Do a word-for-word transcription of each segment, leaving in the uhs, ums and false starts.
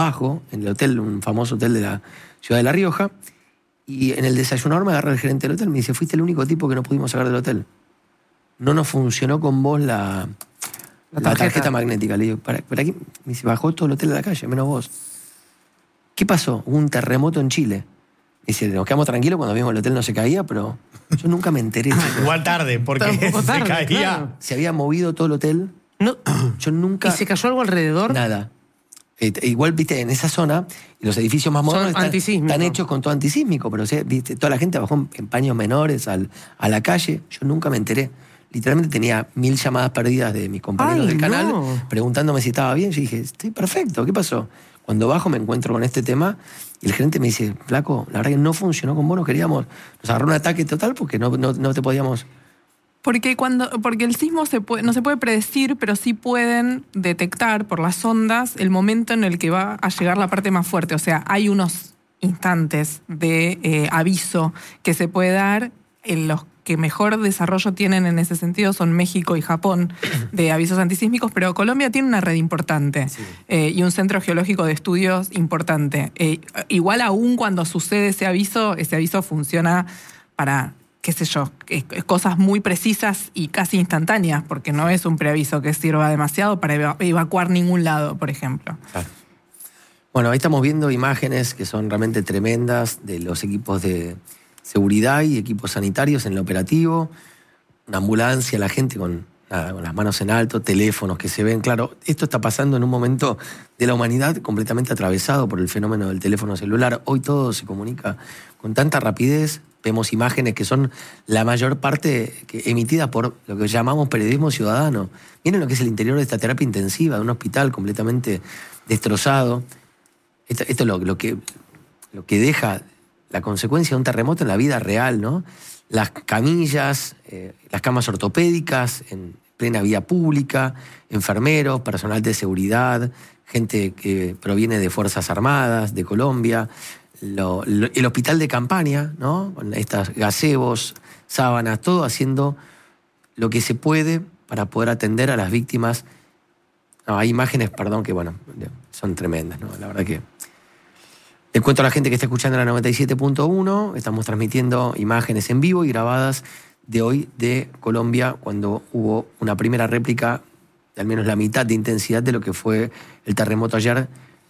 abajo, en el hotel, un famoso hotel de la ciudad de La Rioja, y en el desayunador me agarra el gerente del hotel, me dice, fuiste el único tipo que no pudimos sacar del hotel. No nos funcionó con vos la, la, tarjeta. la tarjeta magnética. Le digo, ¿para, para qué? Me dice, bajó todo el hotel a la calle, menos vos. ¿Qué pasó? Hubo un terremoto en Chile. Me dice, nos quedamos tranquilos cuando vimos el hotel no se caía, pero yo nunca me enteré. Igual tarde, porque se tarde, caía. Claro. Se había movido todo el hotel. No. Yo nunca... ¿Y se cayó algo alrededor? Nada. Eh, igual, viste, en esa zona, los edificios más modernos están, están hechos con todo antisísmico, pero o sea, viste, toda la gente bajó en, en paños menores al, a la calle. Yo nunca me enteré. Literalmente tenía mil llamadas perdidas de mis compañeros Ay, del canal no. preguntándome si estaba bien. Yo dije, estoy perfecto, ¿qué pasó? Cuando bajo me encuentro con este tema y el gerente me dice, flaco, la verdad que no funcionó con vos, no queríamos, nos agarró un ataque total porque no, no, no te podíamos... Porque, cuando, porque el sismo se puede, no se puede predecir, pero sí pueden detectar por las ondas el momento en el que va a llegar la parte más fuerte. O sea, hay unos instantes de eh, aviso que se puede dar. En los que mejor desarrollo tienen en ese sentido son México y Japón, de avisos antisísmicos, pero Colombia tiene una red importante sí. eh, y un centro geológico de estudios importante. Eh, igual aún cuando sucede ese aviso, ese aviso funciona para... qué sé yo, cosas muy precisas y casi instantáneas, porque no es un preaviso que sirva demasiado para ev evacuar ningún lado, por ejemplo. Claro. Bueno, ahí estamos viendo imágenes que son realmente tremendas de los equipos de seguridad y equipos sanitarios en el operativo, una ambulancia, la gente con, nada, con las manos en alto, teléfonos que se ven. Claro, esto está pasando en un momento de la humanidad completamente atravesado por el fenómeno del teléfono celular. Hoy todo se comunica con tanta rapidez. Vemos imágenes que son la mayor parte que, emitidas por lo que llamamos periodismo ciudadano. Miren lo que es el interior de esta terapia intensiva, de un hospital completamente destrozado. Esto, esto es lo, lo, que, lo que deja la consecuencia de un terremoto en la vida real, ¿no? Las camillas, eh, las camas ortopédicas en plena vía pública, enfermeros, personal de seguridad, gente que proviene de Fuerzas Armadas, de Colombia... Lo, lo, el hospital de campaña, ¿no? Con estas gazebos, sábanas, todo haciendo lo que se puede para poder atender a las víctimas. No, hay imágenes, perdón, que bueno, son tremendas, ¿no? La verdad que... Les cuento a la gente que está escuchando la noventa y siete punto uno, estamos transmitiendo imágenes en vivo y grabadas de hoy de Colombia, cuando hubo una primera réplica de al menos la mitad de intensidad de lo que fue el terremoto ayer.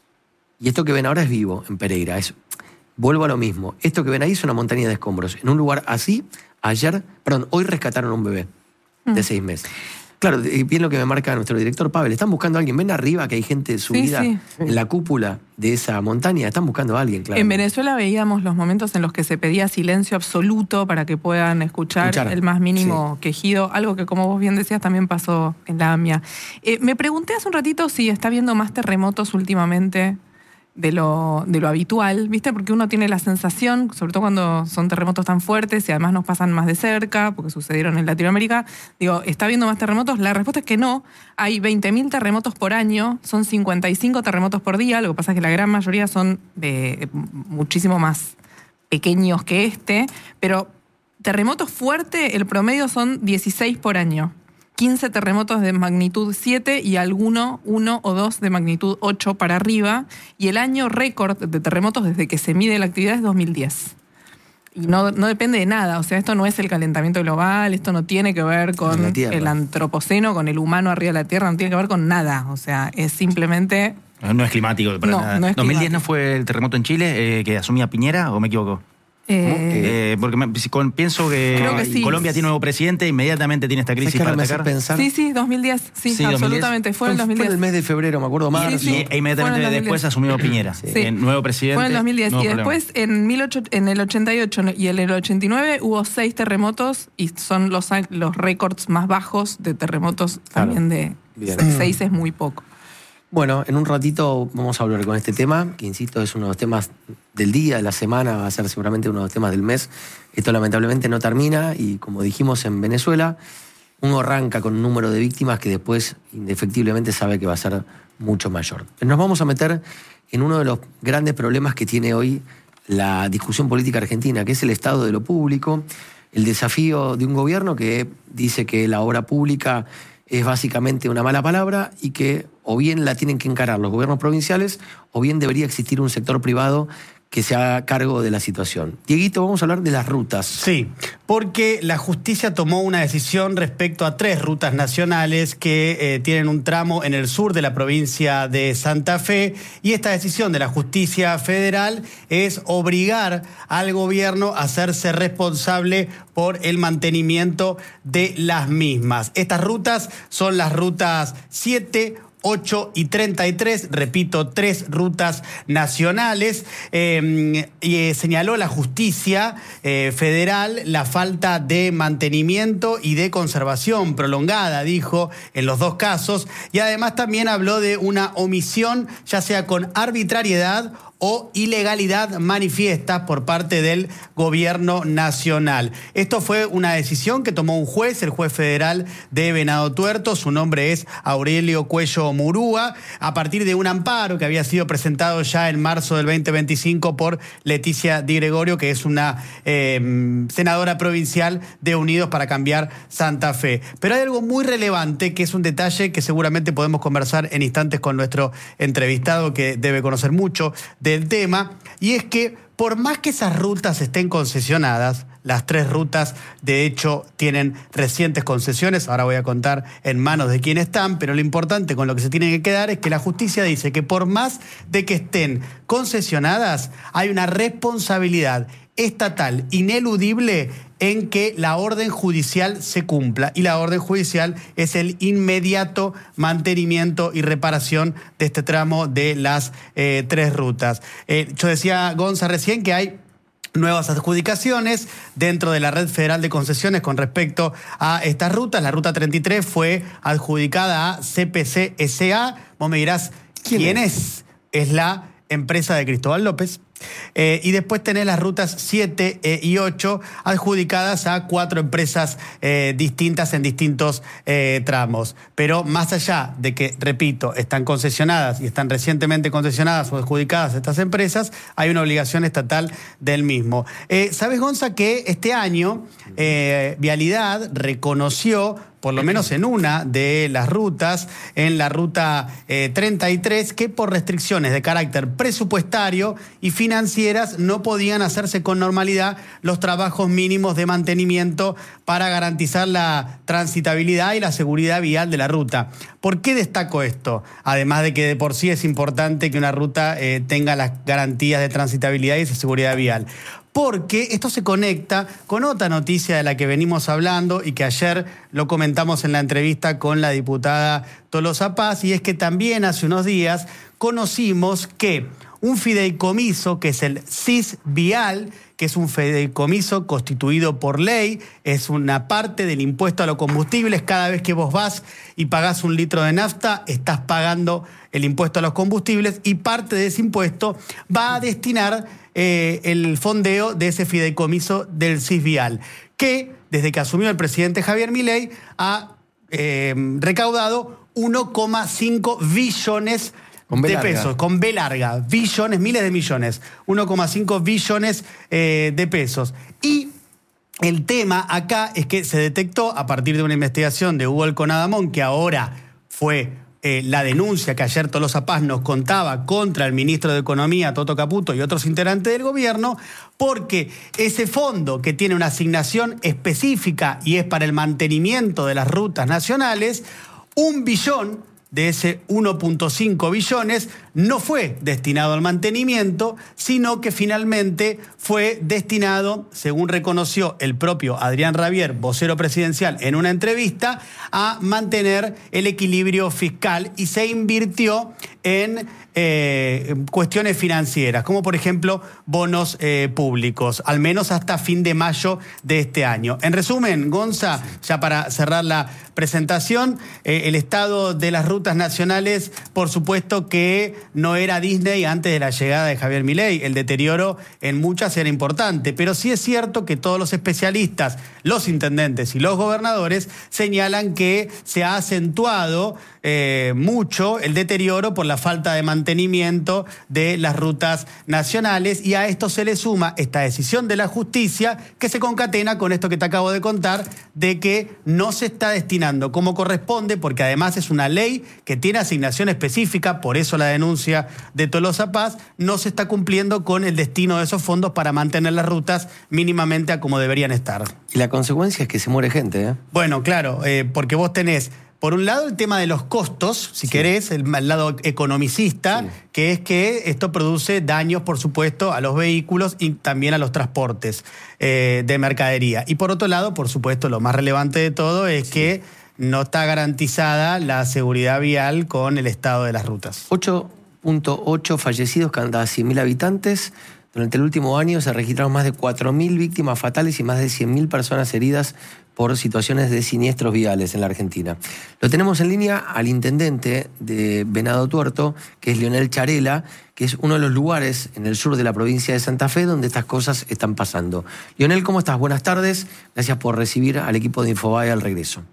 Y esto que ven ahora es vivo en Pereira. Es, vuelvo a lo mismo. Esto que ven ahí es una montaña de escombros. En un lugar así, ayer, perdón, hoy rescataron a un bebé de mm. seis meses. Claro, bien lo que me marca nuestro director Pavel. Están buscando a alguien. Ven arriba que hay gente subida sí, sí. en la cúpula de esa montaña. Están buscando a alguien, claro. En Venezuela veíamos los momentos en los que se pedía silencio absoluto para que puedan escuchar, escuchar. el más mínimo sí. quejido. Algo que, como vos bien decías, también pasó en la AMIA. Eh, me pregunté hace un ratito si está habiendo más terremotos últimamente de lo, de lo habitual, ¿viste? Porque uno tiene la sensación, sobre todo cuando son terremotos tan fuertes y además nos pasan más de cerca, porque sucedieron en Latinoamérica, digo, ¿está habiendo más terremotos? La respuesta es que no. Hay veinte mil terremotos por año, son cincuenta y cinco terremotos por día, lo que pasa es que la gran mayoría son de, muchísimo más pequeños que este, pero terremotos fuertes, el promedio son dieciséis por año. quince terremotos de magnitud siete y alguno, uno o dos de magnitud ocho para arriba. Y el año récord de terremotos desde que se mide la actividad es dos mil diez. Y no, no depende de nada, o sea, esto no es el calentamiento global, esto no tiene que ver con el antropoceno, con el humano arriba de la Tierra, no tiene que ver con nada, o sea, es simplemente... No es climático para no, nada. No es ¿dos mil diez climático. no fue el terremoto en Chile eh, que asumía Piñera o me equivoco? Eh, eh, porque me, con, pienso que, que sí. Colombia tiene un nuevo presidente, inmediatamente tiene esta crisis para atacar. Pensar? Sí, sí, dos mil diez, sí, sí absolutamente, dos mil diez. Fue en el dos mil diez. Fue en el mes de febrero, me acuerdo más. Sí, sí. Y, e inmediatamente después asumió Piñera, sí. el nuevo presidente. Fue en el dos mil diez. Y después, en, mil ocho, en el ochenta y ocho y en el ochenta y nueve, hubo seis terremotos y son los, los récords más bajos de terremotos claro. también de Bien. seis es muy poco. Bueno, en un ratito vamos a hablar con este tema, que insisto, es uno de los temas del día, de la semana, va a ser seguramente uno de los temas del mes. Esto lamentablemente no termina y, como dijimos en Venezuela, uno arranca con un número de víctimas que después indefectiblemente sabe que va a ser mucho mayor. Pero nos vamos a meter en uno de los grandes problemas que tiene hoy la discusión política argentina, que es el estado de lo público, el desafío de un gobierno que dice que la obra pública es básicamente una mala palabra y que o bien la tienen que encarar los gobiernos provinciales o bien debería existir un sector privado que se haga cargo de la situación. Dieguito, vamos a hablar de las rutas. Sí, porque la justicia tomó una decisión respecto a tres rutas nacionales que eh, tienen un tramo en el sur de la provincia de Santa Fe, y esta decisión de la justicia federal es obligar al gobierno a hacerse responsable por el mantenimiento de las mismas. Estas rutas son las rutas siete, ocho y treinta y tres, repito, tres rutas nacionales. Eh, y eh, señaló la justicia eh, federal la falta de mantenimiento y de conservación prolongada, dijo, en los dos casos, y además también habló de una omisión, ya sea con arbitrariedad o ilegalidad manifiesta por parte del gobierno nacional. Esto fue una decisión que tomó un juez, el juez federal de Venado Tuerto, su nombre es Aurelio Cuello Murúa, a partir de un amparo que había sido presentado ya en marzo del veinte veinticinco por Leticia Di Gregorio, que es una eh, senadora provincial de Unidos para Cambiar Santa Fe. Pero hay algo muy relevante, que es un detalle que seguramente podemos conversar en instantes con nuestro entrevistado, que debe conocer mucho de el tema, y es que por más que esas rutas estén concesionadas, las tres rutas de hecho tienen recientes concesiones, ahora voy a contar en manos de quién están, pero lo importante con lo que se tiene que quedar es que la justicia dice que por más de que estén concesionadas, hay una responsabilidad estatal ineludible en que la orden judicial se cumpla, y la orden judicial es el inmediato mantenimiento y reparación de este tramo de las eh, tres rutas. Eh, yo decía, Gonza, recién que hay nuevas adjudicaciones dentro de la red federal de concesiones con respecto a estas rutas. La ruta treinta y tres fue adjudicada a C P C S A. Vos me dirás, ¿quién, ¿quién es? Es la empresa de Cristóbal López. Eh, y después tenés las rutas siete eh, y ocho adjudicadas a cuatro empresas eh, distintas en distintos eh, tramos. Pero más allá de que, repito, están concesionadas y están recientemente concesionadas o adjudicadas a estas empresas, hay una obligación estatal del mismo. Eh, ¿Sabes, Gonza, que este año eh, Vialidad reconoció, por lo menos en una de las rutas, en la ruta eh, treinta y tres, que por restricciones de carácter presupuestario y financieras no podían hacerse con normalidad los trabajos mínimos de mantenimiento para garantizar la transitabilidad y la seguridad vial de la ruta? ¿Por qué destaco esto? Además de que de por sí es importante que una ruta eh, tenga las garantías de transitabilidad y de seguridad vial. Porque esto se conecta con otra noticia de la que venimos hablando y que ayer lo comentamos en la entrevista con la diputada Tolosa Paz, y es que también hace unos días conocimos que un fideicomiso, que es el CISVial, que es un fideicomiso constituido por ley, es una parte del impuesto a los combustibles. Cada vez que vos vas y pagás un litro de nafta, estás pagando el impuesto a los combustibles, y parte de ese impuesto va a destinar eh, el fondeo de ese fideicomiso del CISVial, que desde que asumió el presidente Javier Milei ha eh, recaudado uno coma cinco billones de pesos, con B larga, billones, miles de millones, uno coma cinco billones eh, de pesos. Y el tema acá es que se detectó a partir de una investigación de Hugo Alconadamón, que ahora fue eh, la denuncia que ayer Tolosa Paz nos contaba contra el ministro de Economía, Toto Caputo, y otros integrantes del gobierno, porque ese fondo, que tiene una asignación específica y es para el mantenimiento de las rutas nacionales, un billón de ese uno punto cinco billones no fue destinado al mantenimiento, sino que finalmente fue destinado, según reconoció el propio Adrián Rabier, vocero presidencial, en una entrevista, a mantener el equilibrio fiscal, y se invirtió en eh, cuestiones financieras, como por ejemplo bonos eh, públicos, al menos hasta fin de mayo de este año. En resumen, Gonza, ya para cerrar la presentación, eh, el estado de las rutas nacionales, por supuesto que no era Disney antes de la llegada de Javier Milei. El deterioro en muchas era importante, pero sí es cierto que todos los especialistas, los intendentes y los gobernadores señalan que se ha acentuado eh, mucho el deterioro por la falta de mantenimiento de las rutas nacionales, y a esto se le suma esta decisión de la justicia que se concatena con esto que te acabo de contar, de que no se está destinando como corresponde, porque además es una ley que tiene asignación específica, por eso la denuncia de Tolosa Paz, no se está cumpliendo con el destino de esos fondos para mantener las rutas mínimamente a como deberían estar. Y la consecuencia es que se muere gente, ¿eh? Bueno, claro, eh, porque vos tenés, por un lado, el tema de los costos, si sí. querés, el, el lado economicista, sí. que es que esto produce daños, por supuesto, a los vehículos y también a los transportes eh, de mercadería. Y por otro lado, por supuesto, lo más relevante de todo es sí. que no está garantizada la seguridad vial con el estado de las rutas. ocho punto ocho fallecidos cada cien mil habitantes. Durante el último año se registraron más de cuatro mil víctimas fatales y más de cien mil personas heridas por situaciones de siniestros viales en la Argentina. Lo tenemos en línea al intendente de Venado Tuerto, que es Leonel Charela, que es uno de los lugares en el sur de la provincia de Santa Fe donde estas cosas están pasando. Leonel, ¿cómo estás? Buenas tardes. Gracias por recibir al equipo de Infobae al regreso.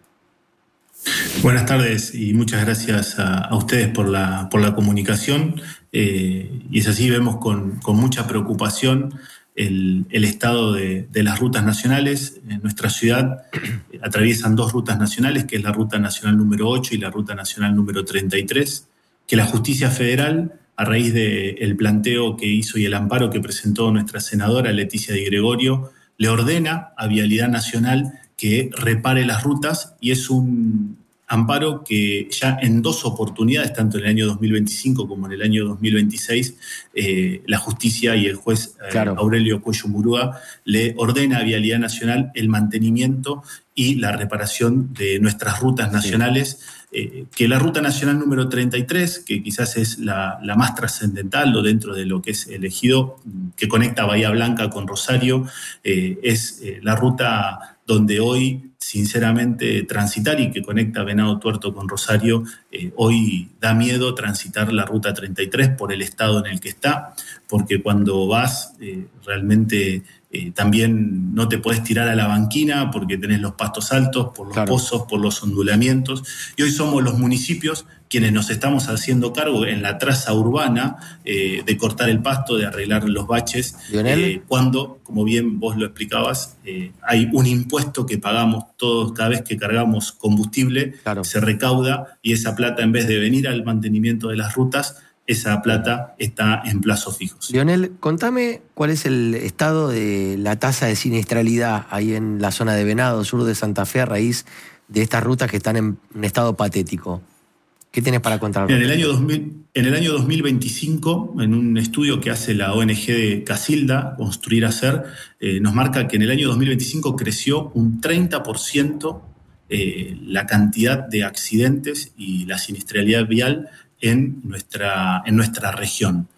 Buenas tardes y muchas gracias a, a ustedes por la, por la comunicación. Eh, y es así, vemos con, con mucha preocupación el, el estado de, de las rutas nacionales. En nuestra ciudad eh, atraviesan dos rutas nacionales, que es la Ruta Nacional número ocho y la Ruta Nacional número treinta y tres, que la Justicia Federal, a raíz del planteo que hizo y el amparo que presentó nuestra senadora Leticia Di Gregorio, le ordena a Vialidad Nacional que repare las rutas, y es un amparo que ya en dos oportunidades, tanto en el año dos mil veinticinco como en el año dos mil veintiséis, eh, la justicia y el juez eh, claro. Aurelio Cuello Murúa le ordena a Vialidad Nacional el mantenimiento y la reparación de nuestras rutas nacionales, sí. eh, que la Ruta Nacional número treinta y tres, que quizás es la, la más trascendental o dentro de lo que es el ejido, que conecta Bahía Blanca con Rosario, eh, es eh, la ruta donde hoy, sinceramente, transitar y que conecta Venado Tuerto con Rosario, eh, hoy da miedo transitar la Ruta treinta y tres por el estado en el que está, porque cuando vas eh, realmente eh, también no te podés tirar a la banquina porque tenés los pastos altos, por los claro. pozos, por los ondulamientos, y hoy somos los municipios quienes nos estamos haciendo cargo en la traza urbana eh, de cortar el pasto, de arreglar los baches, eh, cuando, como bien vos lo explicabas, eh, hay un impuesto que pagamos todos cada vez que cargamos combustible, claro. se recauda, y esa plata, en vez de venir al mantenimiento de las rutas, esa plata está en plazos fijos. Leonel, contame cuál es el estado de la tasa de siniestralidad ahí en la zona de Venado, sur de Santa Fe, a raíz de estas rutas que están en un estado patético. ¿Qué tienes para contar? En el año dos mil, en el año dos mil veinticinco, en un estudio que hace la O N G de Casilda, Construir Hacer, eh, nos marca que en el año dos mil veinticinco creció un treinta por ciento eh, la cantidad de accidentes y la siniestralidad vial en nuestra, en nuestra región.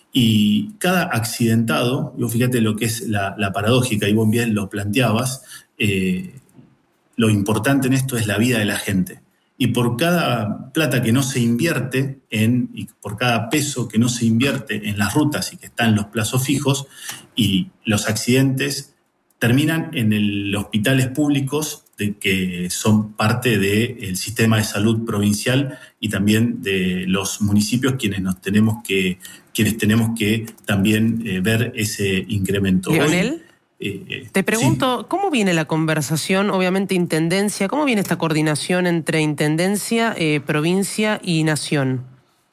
Y cada accidentado, yo fíjate lo que es la, la paradójica, y vos bien lo planteabas, eh, lo importante en esto es la vida de la gente. Y por cada plata que no se invierte en, y por cada peso que no se invierte en las rutas y que está en los plazos fijos, y los accidentes terminan en el, hospitales públicos de, que son parte del sistema de salud provincial y también de los municipios, quienes nos tenemos que, quienes tenemos que también eh, ver ese incremento. Leonel, Hoy, Eh, te pregunto, sí. ¿cómo viene la conversación, obviamente intendencia, cómo viene esta coordinación entre intendencia, eh, provincia y nación?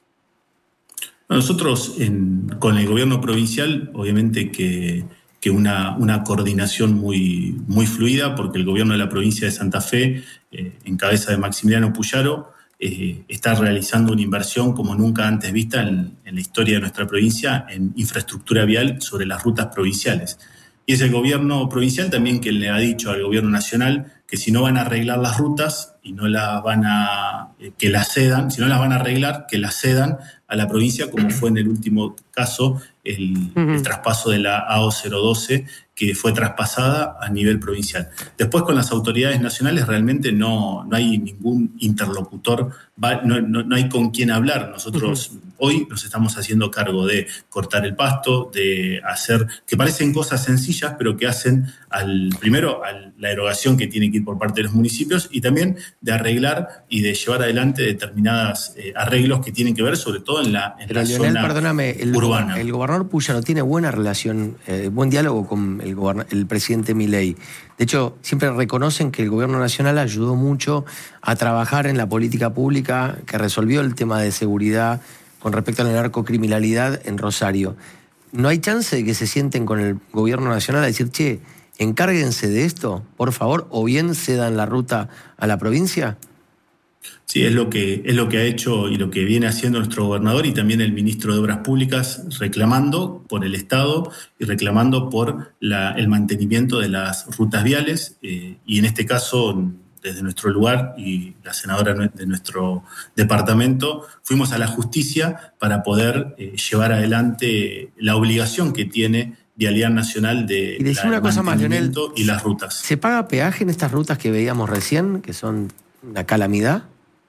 Nosotros en, con el gobierno provincial, obviamente que, que una, una coordinación muy, muy fluida, porque el gobierno de la provincia de Santa Fe, eh, en cabeza de Maximiliano Puyaro, eh, está realizando una inversión como nunca antes vista en, en la historia de nuestra provincia en infraestructura vial sobre las rutas provinciales. Y es el gobierno provincial también que le ha dicho al gobierno nacional que si no van a arreglar las rutas y no las van a, eh, que las cedan, si no las van a arreglar, que las cedan a la provincia, como fue en el último caso el, uh-huh. el traspaso de la A O cero doce, que fue traspasada a nivel provincial. Después, con las autoridades nacionales realmente no, no hay ningún interlocutor, no, no, no hay con quién hablar. Nosotros uh-huh. hoy nos estamos haciendo cargo de cortar el pasto, de hacer, que parecen cosas sencillas, pero que hacen, al primero, a la erogación que tiene que ir por parte de los municipios, y también de arreglar y de llevar adelante determinados eh, arreglos que tienen que ver sobre todo en la, en pero, la Leonel, zona perdóname, el, urbana. El gobernador Puyaro tiene buena relación, eh, buen diálogo con el, el presidente Milei. De hecho, siempre reconocen que el gobierno nacional ayudó mucho a trabajar en la política pública que resolvió el tema de seguridad con respecto a la narcocriminalidad en Rosario. ¿No hay chance de que se sienten con el gobierno nacional a decir, che, encárguense de esto, por favor, o bien cedan la ruta a la provincia? Sí, es lo que, es lo que ha hecho y lo que viene haciendo nuestro gobernador y también el ministro de Obras Públicas, reclamando por el Estado y reclamando por la, el mantenimiento de las rutas viales, eh, y en este caso, desde nuestro lugar y la senadora de nuestro departamento, fuimos a la justicia para poder eh, llevar adelante la obligación que tiene Vialidad Nacional de y decir una cosa más, Leonel, y las rutas. ¿Se paga peaje en estas rutas que veíamos recién, que son una calamidad?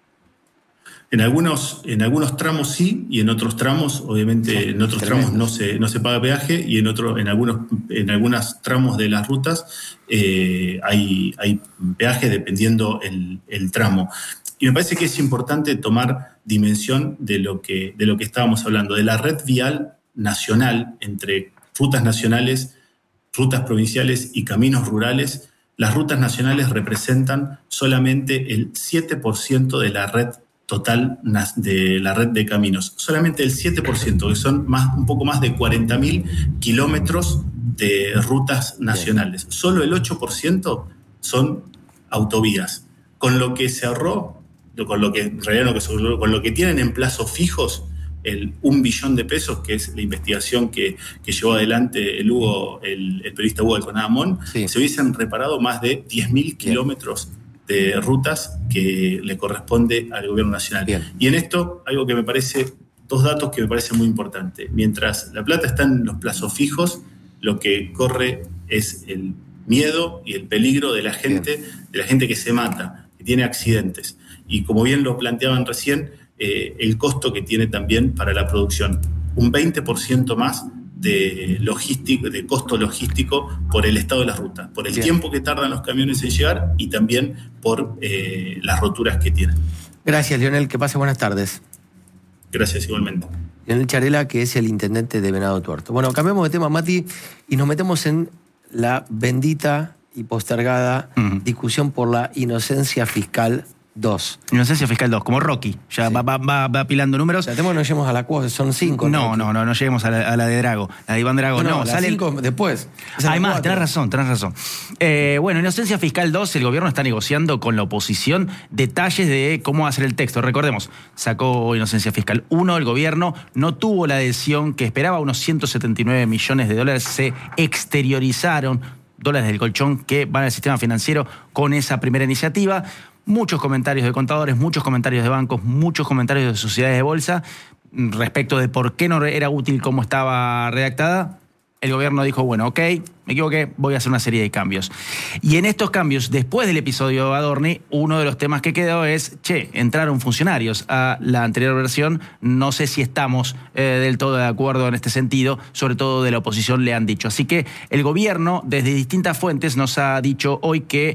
En algunos, en algunos tramos sí, y en otros tramos, obviamente, sí, en otros tremendo. tramos no se, no se paga peaje, y en otro, en algunos, en algunos tramos de las rutas eh, hay, hay peaje dependiendo el, el tramo. Y me parece que es importante tomar dimensión de lo que, de lo que estábamos hablando, de la red vial nacional entre rutas nacionales, rutas provinciales y caminos rurales. Las rutas nacionales representan solamente el siete por ciento de la red total de la red de caminos. Solamente el siete por ciento, que son más, un poco más de cuarenta mil kilómetros de rutas nacionales. Solo el ocho por ciento son autovías. Con lo que se ahorró, con lo que, en realidad, con lo que tienen en plazos fijos, el un billón de pesos, que es la investigación que, que llevó adelante el Hugo, el, el periodista Hugo Alconada-Mon, sí. se hubiesen reparado más de diez mil kilómetros de rutas que le corresponde al gobierno nacional. Bien. Y en esto, algo que me parece, dos datos que me parecen muy importantes. Mientras la plata está en los plazos fijos, lo que corre es el miedo y el peligro de la gente, bien. de la gente que se mata, que tiene accidentes. Y como bien lo planteaban recién, eh, el costo que tiene también para la producción. Un veinte por ciento más de, logístico, de costo logístico por el estado de las rutas, por el Bien. tiempo que tardan los camiones en llegar y también por eh, las roturas que tienen. Gracias, Leonel, que pase buenas tardes. Gracias, igualmente. Leonel Charela, que es el intendente de Venado Tuerto. Bueno, cambiamos de tema, Mati, y nos metemos en la bendita y postergada uh-huh. discusión por la inocencia fiscal dos. Inocencia fiscal dos, como Rocky. Ya sí. va, va, va, va apilando números. Tratemos que no lleguemos a la cuota, son cinco. No, no, no, no lleguemos a la, a la de Drago. La de Iván Drago, no. no, no sale cinco el... después. Hay más, tenés razón, tenés razón. Eh, bueno, Inocencia fiscal dos, el gobierno está negociando con la oposición detalles de cómo hacer el texto. Recordemos, sacó Inocencia fiscal uno, el gobierno no tuvo la adhesión que esperaba, unos ciento setenta y nueve millones de dólares se exteriorizaron, dólares del colchón que van al sistema financiero con esa primera iniciativa. Muchos comentarios de contadores, muchos comentarios de bancos, muchos comentarios de sociedades de bolsa respecto de por qué no era útil cómo estaba redactada. El gobierno dijo, bueno, ok, me equivoqué, voy a hacer una serie de cambios. Y en estos cambios, después del episodio Adorni, uno de los temas que quedó es, che, entraron funcionarios a la anterior versión, no sé si estamos eh, del todo de acuerdo en este sentido, sobre todo de la oposición le han dicho. Así que el gobierno, desde distintas fuentes, nos ha dicho hoy que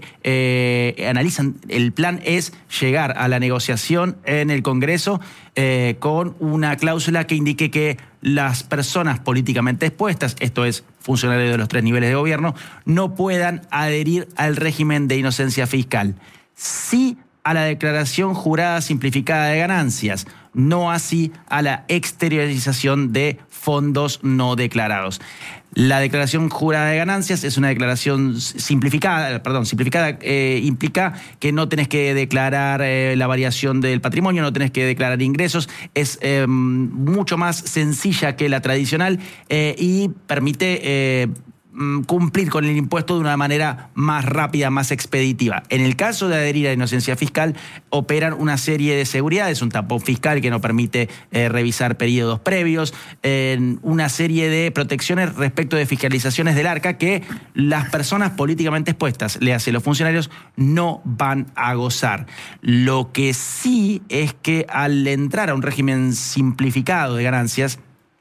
eh, analizan, el plan es llegar a la negociación en el Congreso eh, con una cláusula que indique que las personas políticamente expuestas, esto es, funcionarios de los tres niveles de gobierno, no puedan adherir al régimen de inocencia fiscal. Sí a la declaración jurada simplificada de ganancias, no así a la exteriorización de fondos no declarados. La declaración jurada de ganancias es una declaración simplificada, perdón, simplificada eh, implica que no tenés que declarar eh, la variación del patrimonio, no tenés que declarar ingresos, es eh, mucho más sencilla que la tradicional eh, y permite eh, mm, cumplir con el impuesto de una manera más rápida, más expeditiva. En el caso de adherir a inocencia fiscal, operan una serie de seguridades, un tapón fiscal que no permite eh, revisar periodos previos, eh, una serie de protecciones respecto de fiscalizaciones del ARCA que las personas políticamente expuestas, le hace los funcionarios, no van a gozar. Lo que sí es que al entrar a un régimen simplificado de ganancias,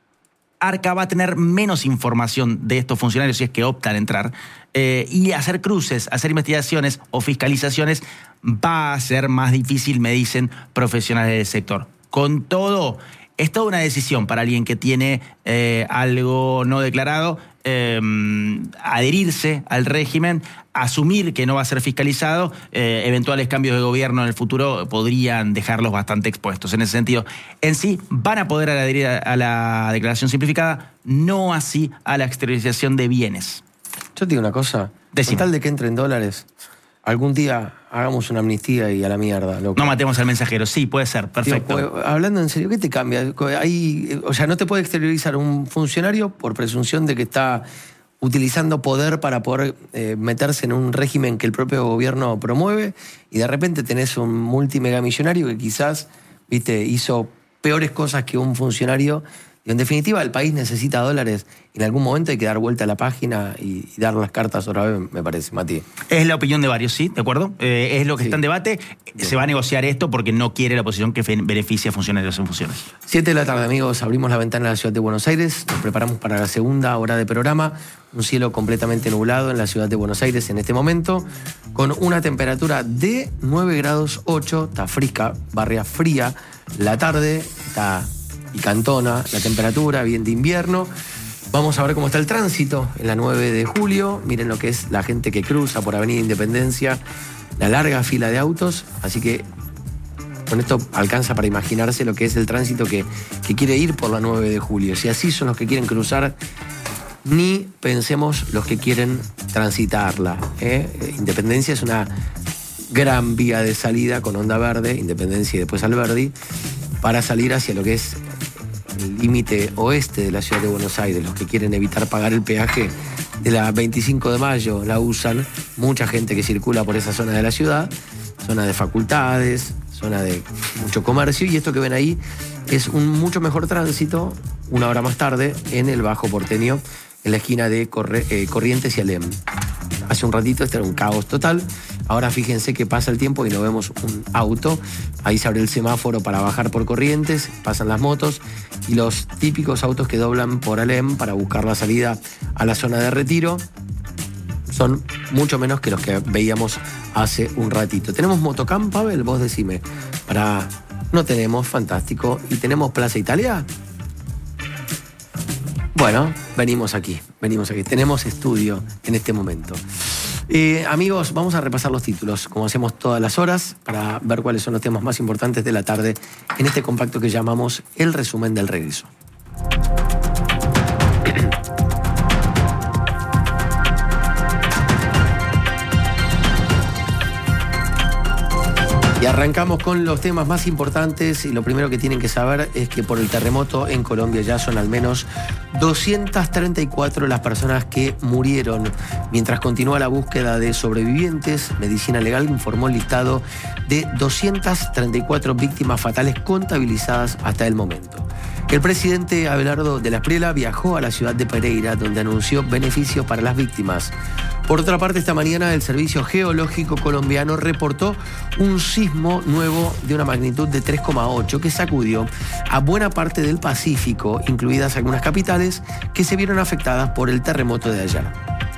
ARCA va a tener menos información de estos funcionarios si es que optan a entrar, eh, y hacer cruces, hacer investigaciones o fiscalizaciones va a ser más difícil, me dicen profesionales del sector. Con todo, es toda una decisión para alguien que tiene eh, algo no declarado, eh, adherirse al régimen, asumir que no va a ser fiscalizado, eh, eventuales cambios de gobierno en el futuro podrían dejarlos bastante expuestos. En ese sentido, en sí van a poder adherir a la declaración simplificada, no así a la exteriorización de bienes. Yo te digo una cosa, Decime. con tal de que entren dólares, algún día hagamos una amnistía y a la mierda, loco. No matemos al mensajero, sí, puede ser, perfecto. Digo, pues, hablando en serio, ¿qué te cambia? Hay, o sea, no te puede exteriorizar un funcionario por presunción de que está utilizando poder para poder eh, meterse en un régimen que el propio gobierno promueve, y de repente tenés un multimegamillonario que quizás, viste, hizo peores cosas que un funcionario. Y en definitiva, el país necesita dólares. En algún momento hay que dar vuelta a la página y, y dar las cartas otra vez, me parece, Mati. Es la opinión de varios, sí, ¿de acuerdo? Eh, es lo que sí está en debate. Bien. Se va a negociar esto porque no quiere la oposición que beneficie a funcionarios en funciones. Siete de la tarde, amigos. Abrimos la ventana de la ciudad de Buenos Aires. Nos preparamos para la segunda hora de programa. Un cielo completamente nublado en la ciudad de Buenos Aires en este momento, con una temperatura de nueve grados ocho. Está fresca, barria fría. La tarde está y cantona la temperatura, bien de invierno. Vamos a ver cómo está el tránsito en la nueve de julio. Miren lo que es la gente que cruza por Avenida Independencia, la larga fila de autos. Así que con esto alcanza para imaginarse lo que es el tránsito que, que quiere ir por la nueve de julio. Si así son los que quieren cruzar, ni pensemos los que quieren transitarla, ¿eh? Independencia es una gran vía de salida con onda verde, Independencia y después Alberdi, para salir hacia lo que es el límite oeste de la ciudad de Buenos Aires. Los que quieren evitar pagar el peaje de la veinticinco de mayo la usan. Mucha gente que circula por esa zona de la ciudad, zona de facultades, zona de mucho comercio, y esto que ven ahí es un mucho mejor tránsito una hora más tarde en el Bajo Porteño, en la esquina de Corre, eh, Corrientes y Alem. Hace un ratito este era un caos total. Ahora fíjense que pasa el tiempo y no vemos un auto. Ahí se abre el semáforo para bajar por Corrientes, pasan las motos y los típicos autos que doblan por Alem para buscar la salida a la zona de Retiro son mucho menos que los que veíamos hace un ratito. ¿Tenemos Motocamp, Pavel? Vos decime. Para... No tenemos, fantástico. ¿Y tenemos Plaza Italia? Bueno, venimos aquí, venimos aquí. Tenemos estudio en este momento. Eh, amigos, vamos a repasar los títulos, como hacemos todas las horas, para ver cuáles son los temas más importantes de la tarde en este compacto que llamamos El Resumen del Regreso. Y arrancamos con los temas más importantes, y lo primero que tienen que saber es que por el terremoto en Colombia ya son al menos doscientas treinta y cuatro las personas que murieron. Mientras continúa la búsqueda de sobrevivientes, Medicina Legal informó el listado de doscientas treinta y cuatro víctimas fatales contabilizadas hasta el momento. El presidente Abelardo de la Espriella viajó a la ciudad de Pereira, donde anunció beneficios para las víctimas. Por otra parte, esta mañana el Servicio Geológico Colombiano reportó un sismo nuevo de una magnitud de tres coma ocho que sacudió a buena parte del Pacífico, incluidas algunas capitales que se vieron afectadas por el terremoto de ayer.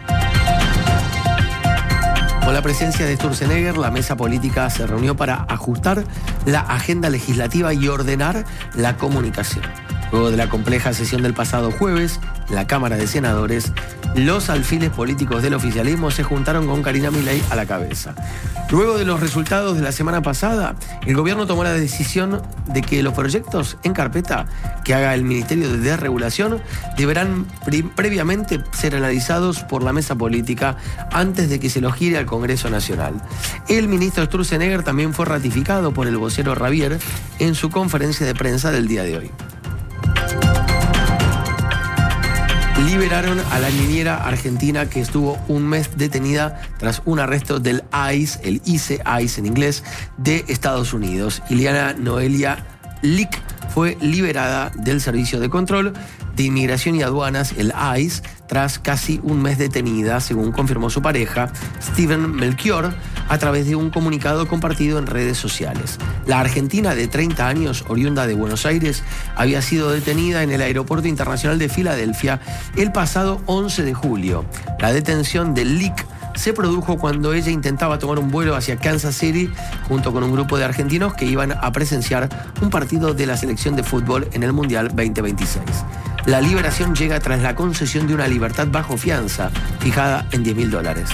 Con la presencia de Sturzenegger, la mesa política se reunió para ajustar la agenda legislativa y ordenar la comunicación. Luego de la compleja sesión del pasado jueves, en la Cámara de Senadores, los alfiles políticos del oficialismo se juntaron con Karina Milei a la cabeza. Luego de los resultados de la semana pasada, el gobierno tomó la decisión de que los proyectos en carpeta que haga el Ministerio de Desregulación deberán pre- previamente ser analizados por la mesa política antes de que se los gire al Congreso Nacional. El ministro Sturzenegger también fue ratificado por el vocero Ravier en su conferencia de prensa del día de hoy. Liberaron a la niñera argentina que estuvo un mes detenida tras un arresto del I C E, el I C E, I C E en inglés, de Estados Unidos. Ileana Noelia Lick fue liberada del Servicio de Control de Inmigración y Aduanas, el I C E, tras casi un mes detenida, según confirmó su pareja, Steven Melchior, a través de un comunicado compartido en redes sociales. La argentina de treinta años, oriunda de Buenos Aires, había sido detenida en el Aeropuerto Internacional de Filadelfia el pasado once de julio. La detención de Lick se produjo cuando ella intentaba tomar un vuelo hacia Kansas City junto con un grupo de argentinos que iban a presenciar un partido de la selección de fútbol en el Mundial veinte veintiséis. La liberación llega tras la concesión de una libertad bajo fianza, fijada en diez mil dólares.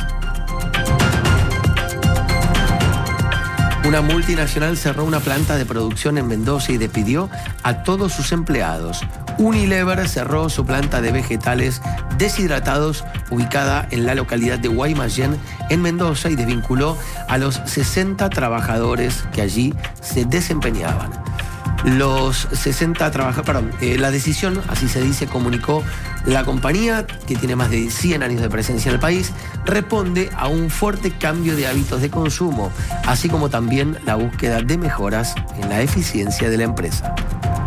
Una multinacional cerró una planta de producción en Mendoza y despidió a todos sus empleados. Unilever cerró su planta de vegetales deshidratados ubicada en la localidad de Guaymallén, en Mendoza, y desvinculó a los sesenta trabajadores que allí se desempeñaban. Los sesenta trabajadores, perdón, eh, la decisión, así se dice, comunicó la compañía, que tiene más de cien años de presencia en el país, responde a un fuerte cambio de hábitos de consumo, así como también la búsqueda de mejoras en la eficiencia de la empresa.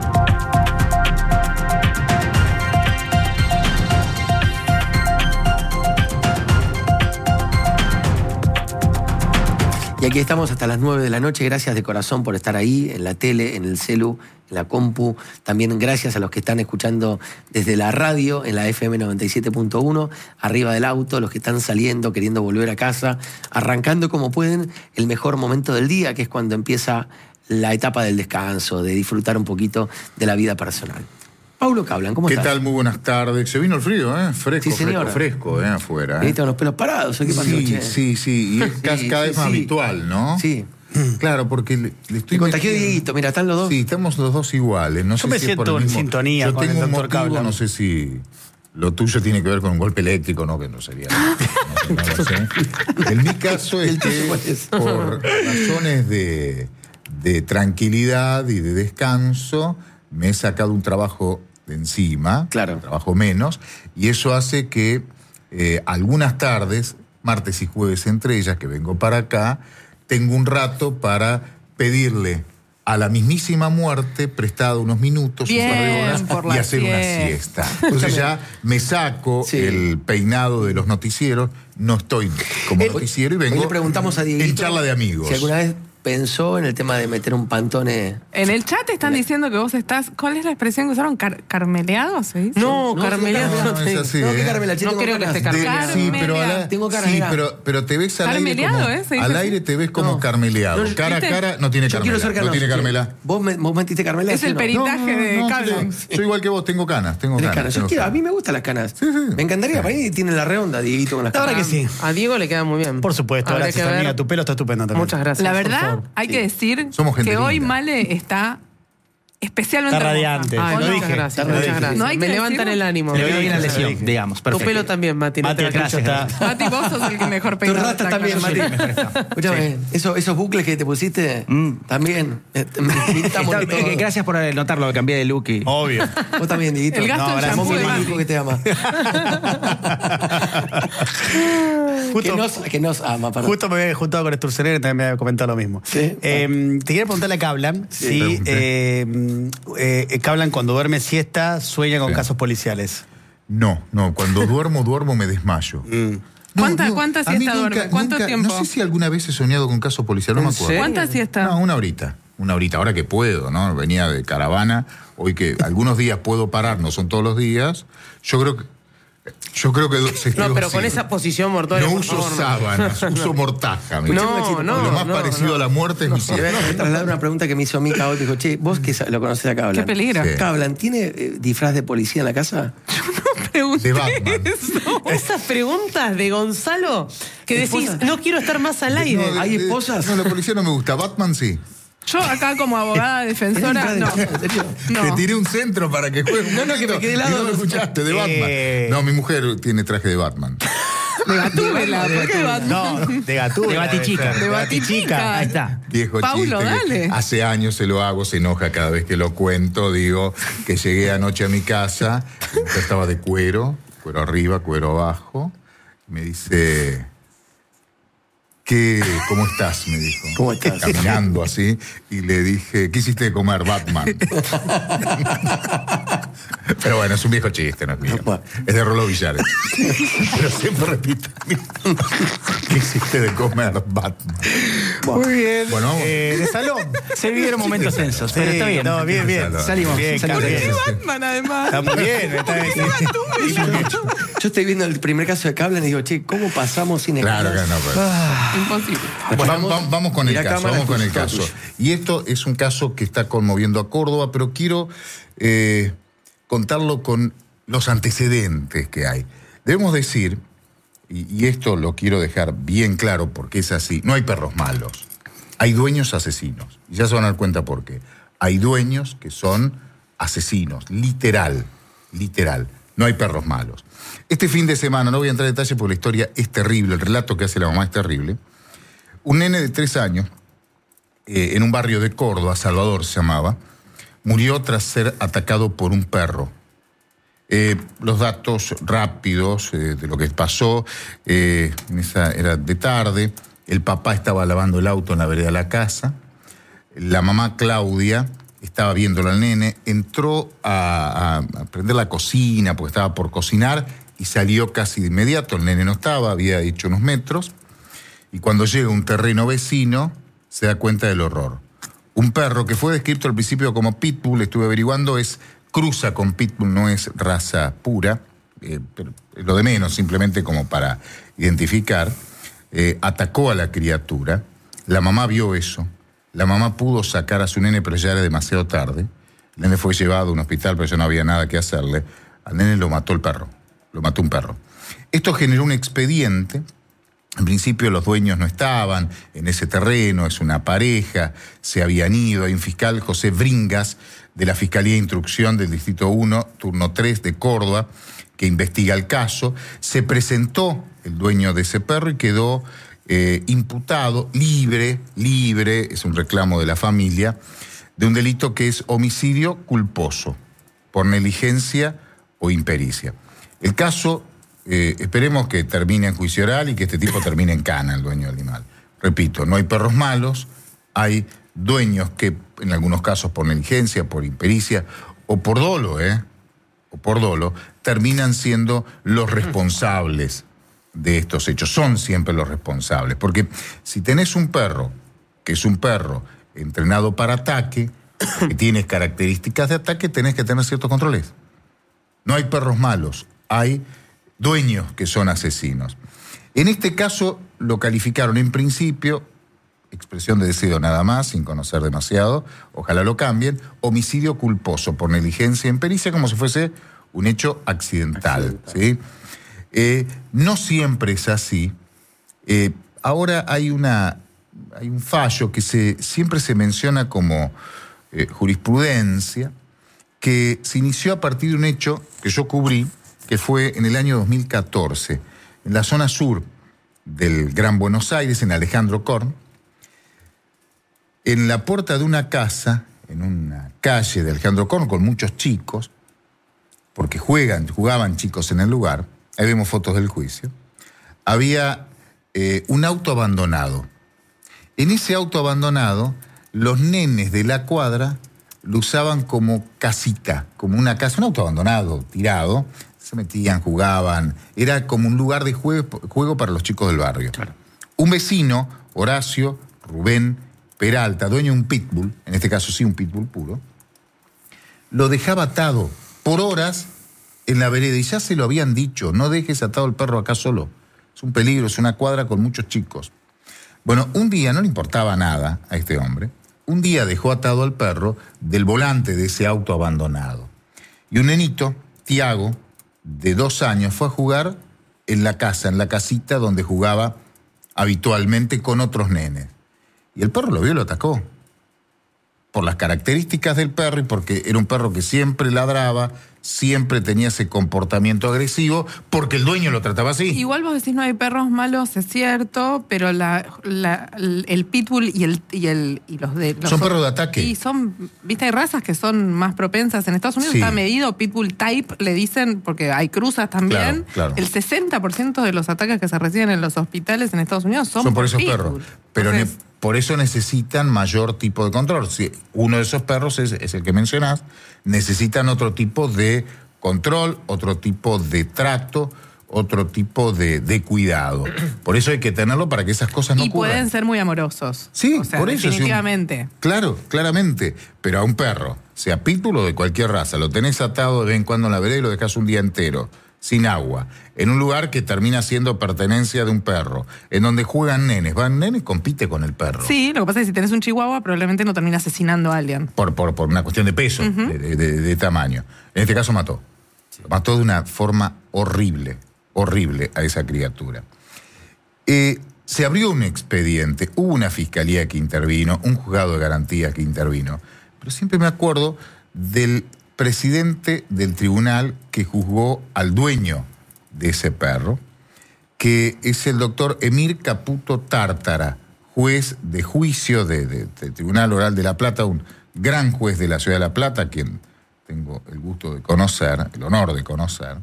Y aquí estamos hasta las nueve de la noche. Gracias de corazón por estar ahí, en la tele, en el celu, en la compu. También gracias a los que están escuchando desde la radio, en la F M noventa y siete punto uno, arriba del auto, los que están saliendo, queriendo volver a casa, arrancando como pueden el mejor momento del día, que es cuando empieza la etapa del descanso, de disfrutar un poquito de la vida personal. Paulo Cablan, ¿cómo ¿Qué estás? ¿Qué tal? Muy buenas tardes. Se vino el frío, ¿eh? Fresco, sí, fresco, fresco, ¿eh? Afuera. ¿eh? Viniste con los pelos parados. ¿Qué pasó, sí, che? sí, sí. Y es cada, Sí, cada sí, vez más sí. habitual, ¿no? Sí. Claro, porque le, le estoy Te contagió metiendo- Dieguito, mira, están los dos. Sí, estamos los dos iguales. No Yo sé me si es por siento el en mismo- sintonía Yo con el tengo un doctor motivo, Cablan. no sé si lo tuyo tiene que ver con un golpe eléctrico, no, que no sería. No, no lo sé. En mi caso es El tuyo que es. por razones de, de tranquilidad y de descanso me he sacado un trabajo de encima, Claro. un trabajo menos, y eso hace que eh, algunas tardes, martes y jueves entre ellas, que vengo para acá, tengo un rato para pedirle a la mismísima muerte prestado unos minutos, Bien, un par de horas, por y la hacer una siesta. siesta. Entonces ya me saco Sí. el peinado de los noticieros, no estoy como Eh, noticiero y hoy vengo le preguntamos a Dieguito en charla de amigos. si alguna vez pensó en el tema de meter un pantone. En el chat están diciendo que vos estás. ¿Cuál es la expresión que usaron? Car- ¿Carmeleado? ¿Se dice? No, No, Carmeliano. no, no no te- es así, No, ¿eh? que Carmela, che, No tengo creo que ganas. esté De- Carmeleado. sí, pero, a la- Tengo cara sí, de gato. pero, pero te ves al aire Carmeleado, como, ¿eh? Se dice al así. aire te ves como No. carmeleado. No, cara a ¿viste? cara no tiene Yo quiero carmela. ser No canoso, tiene che. carmela. ¿Vos, me- vos metiste Carmela? Es ¿sí el o no? peritaje de sí, Cablan. sí. Soy igual que vos, tengo canas, tengo Tenés canas. canas. Yo tengo quiero- a canas. mí me gustan las canas. Sí, sí. Me encantaría. Para mí tiene la redonda, Dieguito, con las La canas. verdad que sí. A Diego le queda muy bien. Por supuesto, Habría gracias, que ver. amiga. Tu pelo está estupendo también. Muchas gracias. La por verdad, favor. hay que decir Somos gente que hoy linda. Male está especialmente Está hermosa. radiante. Ay, Lo muchas dije, gracias, lo muchas dije. gracias. No hay que Me levantan decirlo. el ánimo. Se le ve bien la Sí, lesión, sí. digamos. Tu Perfecto. pelo también, Mati. No Mati, te el tuyo gracias. está- Mati, vos sos el que mejor Tus peinado rastas está, también, claro. Mati. Escúchame, esos, esos bucles que te pusiste, Mm. también. eh, Pintamos Está- de todo. eh, gracias por notarlo, cambié de look. Y... Obvio. Vos también, Dieguito. El gasto No, en gracias. shampoo Vos de el Mati. único que te ama. Justo- que, nos, que nos ama, perdón. Justo me había juntado con Sturzenegger y también me había comentado lo mismo. Sí. Eh, te quería preguntarle a Cablan si pregunté. eh, eh, Cablan cuando duerme siesta sueña con Sí. casos policiales. No, no, cuando duermo, duermo me desmayo. No, ¿Cuánta- no, cuánta a mí siesta nunca- duerme? ¿Cuánto nunca- tiempo? No sé si alguna vez he soñado con caso policial, no me ¿En acuerdo. serio? ¿Cuánta siesta? No, una horita. Una horita, ahora que puedo, ¿no? Venía de caravana, hoy que algunos días puedo parar, no son todos los días. Yo creo que. Yo creo que. se No, pero sí. con esa posición mortuoria. No por uso favor, no. sábanas, uso mortaja. me No, dice. no, Lo más no, parecido no. a la muerte es mi Te voy siesta. a trasladar una pregunta que me hizo Mica hoy. Dijo, che, vos que sa- lo conocés a Cablan. Qué peligro. Sí. Cablan, ¿tiene eh, disfraz de policía en la casa? Pregunté De Batman. eso. Esas preguntas de Gonzalo que decís, Esposa. no quiero estar más al No, aire. de- ¿Hay de- esposas? No, la policía no me gusta. Batman sí. Yo acá como abogada defensora, no. ¿En serio? Te No. tiré un centro para que juegue un No, no, que me poquito quedé y helado. no lo escuchaste, de Batman. Eh. No, mi mujer tiene traje de Batman. De Gatúbela, ¿por qué Batman? No, de Gatúbela. De Batichica. debe ser. De Batichica. Ahí está. Viejo Paulo, chiste. que dale. Hace años se lo hago, se enoja cada vez que lo cuento. Digo que llegué anoche a mi casa, mi mujer estaba de cuero, cuero arriba, cuero abajo. Me dice, ¿qué, ¿cómo estás? Me dijo. ¿Cómo estás? Caminando así. Y le dije, ¿qué hiciste de comer, Batman? Pero bueno, es un viejo chiste, no es mío. Es de Rolo Villares. Pero siempre repito, ¿qué hiciste de comer, Batman? Muy bien. Bueno, eh, de salón. Se vivieron momentos tensos, pero Sí, está bien. no, bien, bien. Salimos. Bien, salimos. bien. ¿Qué Batman, además? Está muy bien. Está bien. Yo estoy viendo el primer caso de que hablan y digo, che, ¿cómo pasamos sin claro que escalas? no, pero... Imposible. Bueno, vamos, vamos, vamos con el Mirá, caso, cámara, vamos con el escucha, caso. escucha. Y esto es un caso que está conmoviendo a Córdoba, pero quiero eh, contarlo con los antecedentes que hay. Debemos decir, y, y esto lo quiero dejar bien claro porque es así, no hay perros malos, hay dueños asesinos. Y ya se van a dar cuenta por qué. Hay dueños que son asesinos, literal, literal. No hay perros malos. Este fin de semana, no voy a entrar en detalle porque la historia es terrible, el relato que hace la mamá es terrible. Un nene de tres años, eh, en un barrio de Córdoba, Salvador se llamaba, murió tras ser atacado por un perro. Eh, los datos rápidos eh, de lo que pasó, eh, esa era de tarde, el papá estaba lavando el auto en la vereda de la casa, la mamá Claudia estaba viéndolo al nene, entró a, a, a prender la cocina porque estaba por cocinar y salió casi de inmediato, el nene no estaba, había hecho unos metros, y cuando llega a un terreno vecino se da cuenta del horror. Un perro que fue descrito al principio como pitbull, estuve averiguando, es cruza con pitbull, no es raza pura, eh, pero es lo de menos, simplemente como para identificar, eh, atacó a la criatura, la mamá vio eso, la mamá pudo sacar a su nene, pero ya era demasiado tarde, el nene fue llevado a un hospital, pero ya no había nada que hacerle, al nene lo mató el perro, lo mató un perro. Esto generó un expediente. En principio los dueños no estaban en ese terreno, es una pareja, se habían ido. Hay un fiscal, José Bringas, de la Fiscalía de Instrucción del Distrito uno, turno tres de Córdoba, que investiga el caso. Se presentó el dueño de ese perro y quedó eh, imputado, libre, libre, es un reclamo de la familia, de un delito que es homicidio culposo, por negligencia o impericia. El caso... Eh, esperemos que termine en juicio oral y que este tipo termine en cana, el dueño del animal. Repito, no hay perros malos, hay dueños que, en algunos casos por negligencia, por impericia o por dolo, ¿eh? O por dolo, terminan siendo los responsables de estos hechos. Son siempre los responsables. Porque si tenés un perro, que es un perro entrenado para ataque, que tiene características de ataque, tenés que tener ciertos controles. No hay perros malos, hay dueños que son asesinos. En este caso lo calificaron en principio, expresión de deseo nada más, sin conocer demasiado, ojalá lo cambien, homicidio culposo por negligencia en pericia, como si fuese un hecho accidental. accidental. ¿Sí? Eh, no siempre es así. Eh, ahora hay, una, hay un fallo que se, siempre se menciona como eh, jurisprudencia, que se inició a partir de un hecho que yo cubrí, que fue en el año dos mil catorce, en la zona sur del Gran Buenos Aires, en Alejandro Korn, en la puerta de una casa, en una calle de Alejandro Korn, con muchos chicos, porque juegan, jugaban chicos en el lugar, ahí vemos fotos del juicio, había eh, un auto abandonado. En ese auto abandonado, los nenes de la cuadra lo usaban como casita, como una casa, un auto abandonado, tirado, se metían, jugaban, era como un lugar de juego, juego para los chicos del barrio. Claro. Un vecino, Horacio Rubén Peralta, dueño de un pitbull, en este caso sí un pitbull puro, lo dejaba atado por horas en la vereda y ya se lo habían dicho, no dejes atado el perro acá solo, es un peligro, es una cuadra con muchos chicos. Bueno, un día no le importaba nada a este hombre, un día dejó atado al perro del volante de ese auto abandonado. Y un nenito, Tiago, de dos años, fue a jugar en la casa, en la casita donde jugaba habitualmente con otros nenes. Y el perro lo vio y lo atacó. por las características del perro y porque era un perro que siempre ladraba, siempre tenía ese comportamiento agresivo, porque el dueño lo trataba así. Igual vos decís no hay perros malos, es cierto, pero la, la, el pitbull y el y el y los de los son perros de ataque. Y son, viste, hay razas que son más propensas. En Estados Unidos sí. Está medido pitbull type, le dicen, porque hay cruzas también. Claro, claro. El sesenta por ciento de los ataques que se reciben en los hospitales en Estados Unidos son, son por, por esos pitbull. perros. Pero Entonces, ne- por eso necesitan mayor tipo de control. Si uno de esos perros es, es el que mencionás, necesitan otro tipo de control, otro tipo de trato, otro tipo de, de cuidado. Por eso hay que tenerlo para que esas cosas no y ocurran. Y pueden ser muy amorosos. Sí, o sea, por eso. definitivamente. Si un, claro, claramente. Pero a un perro, sea pitbull o de cualquier raza, lo tenés atado de vez en cuando en la vereda y lo dejás un día entero, sin agua, en un lugar que termina siendo pertenencia de un perro, en donde juegan nenes. Van nenes, compite con el perro. Sí, lo que pasa es que si tenés un chihuahua, probablemente no termina asesinando a alguien. Por, por, por una cuestión de peso, uh-huh. de, de, de, de tamaño. En este caso mató. Sí. Mató de una forma horrible, horrible a esa criatura. Eh, se abrió un expediente, hubo una fiscalía que intervino, un juzgado de garantías que intervino, pero siempre me acuerdo del presidente del tribunal que juzgó al dueño de ese perro, que es el doctor Emir Caputo Tártara, juez de juicio del de, de Tribunal Oral de La Plata, un gran juez de la ciudad de La Plata, a quien tengo el gusto de conocer, el honor de conocer.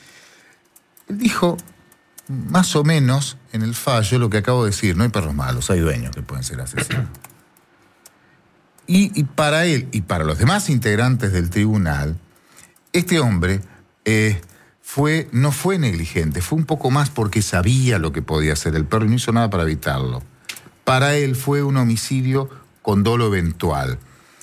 Él dijo, más o menos, en el fallo, lo que acabo de decir: no hay perros malos, hay dueños que pueden ser asesinos. Y, y para él y para los demás integrantes del tribunal, este hombre eh, fue, no fue negligente, fue un poco más porque sabía lo que podía hacer el perro y no hizo nada para evitarlo. Para él fue un homicidio con dolo eventual.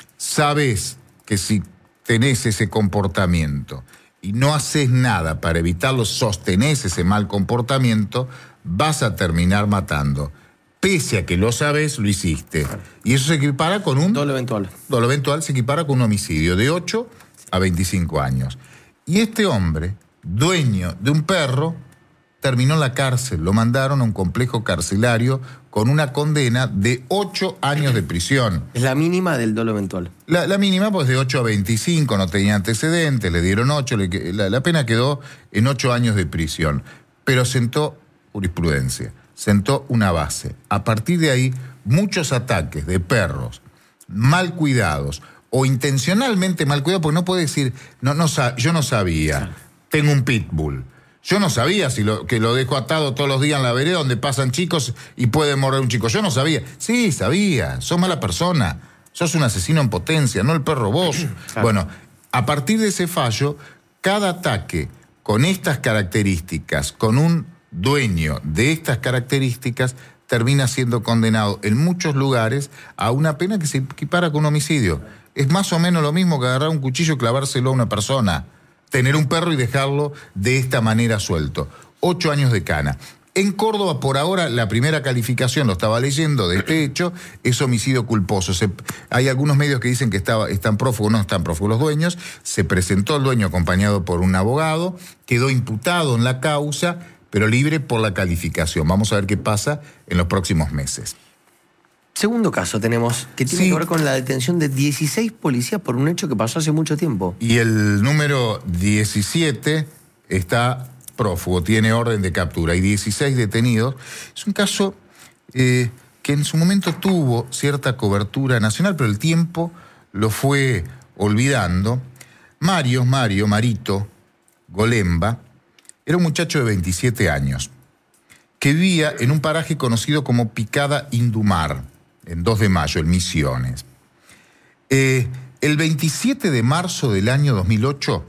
Sabes que si tenés ese comportamiento y no haces nada para evitarlo, sostenés ese mal comportamiento, vas a terminar matando. Pese a que lo sabes, lo hiciste. Y eso se equipara con un... Dolo eventual. Dolo eventual se equipara con un homicidio de ocho a veinticinco años. Y este hombre, dueño de un perro, terminó en la cárcel. Lo mandaron a un complejo carcelario con una condena de ocho años de prisión. Es la mínima del dolo eventual. La, la mínima, pues de ocho a veinticinco, no tenía antecedentes, le dieron ocho, le, la, la pena quedó en ocho años de prisión. Pero sentó jurisprudencia. Sentó una base. A partir de ahí, muchos ataques de perros mal cuidados o intencionalmente mal cuidados, porque no puede decir, no, no, yo no sabía, tengo un pitbull. Yo no sabía si lo, que lo dejo atado todos los días en la vereda donde pasan chicos y puede morder un chico. Yo no sabía. Sí, sabía. Sos mala persona. Sos un asesino en potencia, no el perro vos. Claro. Bueno, a partir de ese fallo, cada ataque con estas características, con un dueño de estas características, termina siendo condenado en muchos lugares a una pena que se equipara con un homicidio. Es más o menos lo mismo que agarrar un cuchillo y clavárselo a una persona. Tener un perro y dejarlo de esta manera suelto. Ocho años de cana. En Córdoba, por ahora, la primera calificación, lo estaba leyendo, de este hecho, es homicidio culposo. Se, hay algunos medios que dicen que estaba, están prófugos, no están prófugos los dueños. Se presentó el dueño acompañado por un abogado, quedó imputado en la causa, pero libre por la calificación. Vamos a ver qué pasa en los próximos meses. Segundo caso tenemos, que tiene sí. que ver con la detención de dieciséis policías por un hecho que pasó hace mucho tiempo. Y el número diecisiete está prófugo, tiene orden de captura. Hay dieciséis detenidos. Es un caso eh, que en su momento tuvo cierta cobertura nacional, pero el tiempo lo fue olvidando. Mario, Mario, Marito Golemba, era un muchacho de veintisiete años, que vivía en un paraje conocido como Picada Indumar, en dos de mayo, en Misiones. Eh, el veintisiete de marzo del año dos mil ocho,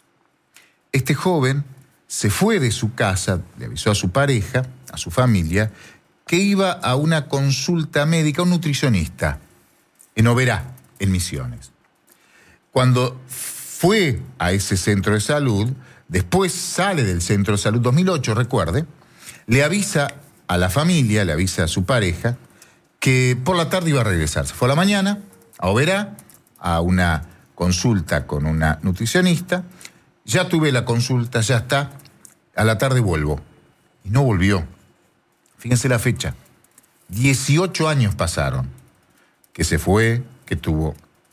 este joven se fue de su casa, le avisó a su pareja, a su familia, que iba a una consulta médica, un nutricionista, en Oberá, en Misiones. Cuando fue a ese centro de salud, después sale del centro de salud, dos mil ocho, recuerde, le avisa a la familia, le avisa a su pareja, que por la tarde iba a regresar. Se fue a la mañana a Oberá, a una consulta con una nutricionista. Ya tuve la consulta, ya está. A la tarde vuelvo. Y no volvió. Fíjense la fecha. dieciocho años pasaron. Que se fue, que tuvo,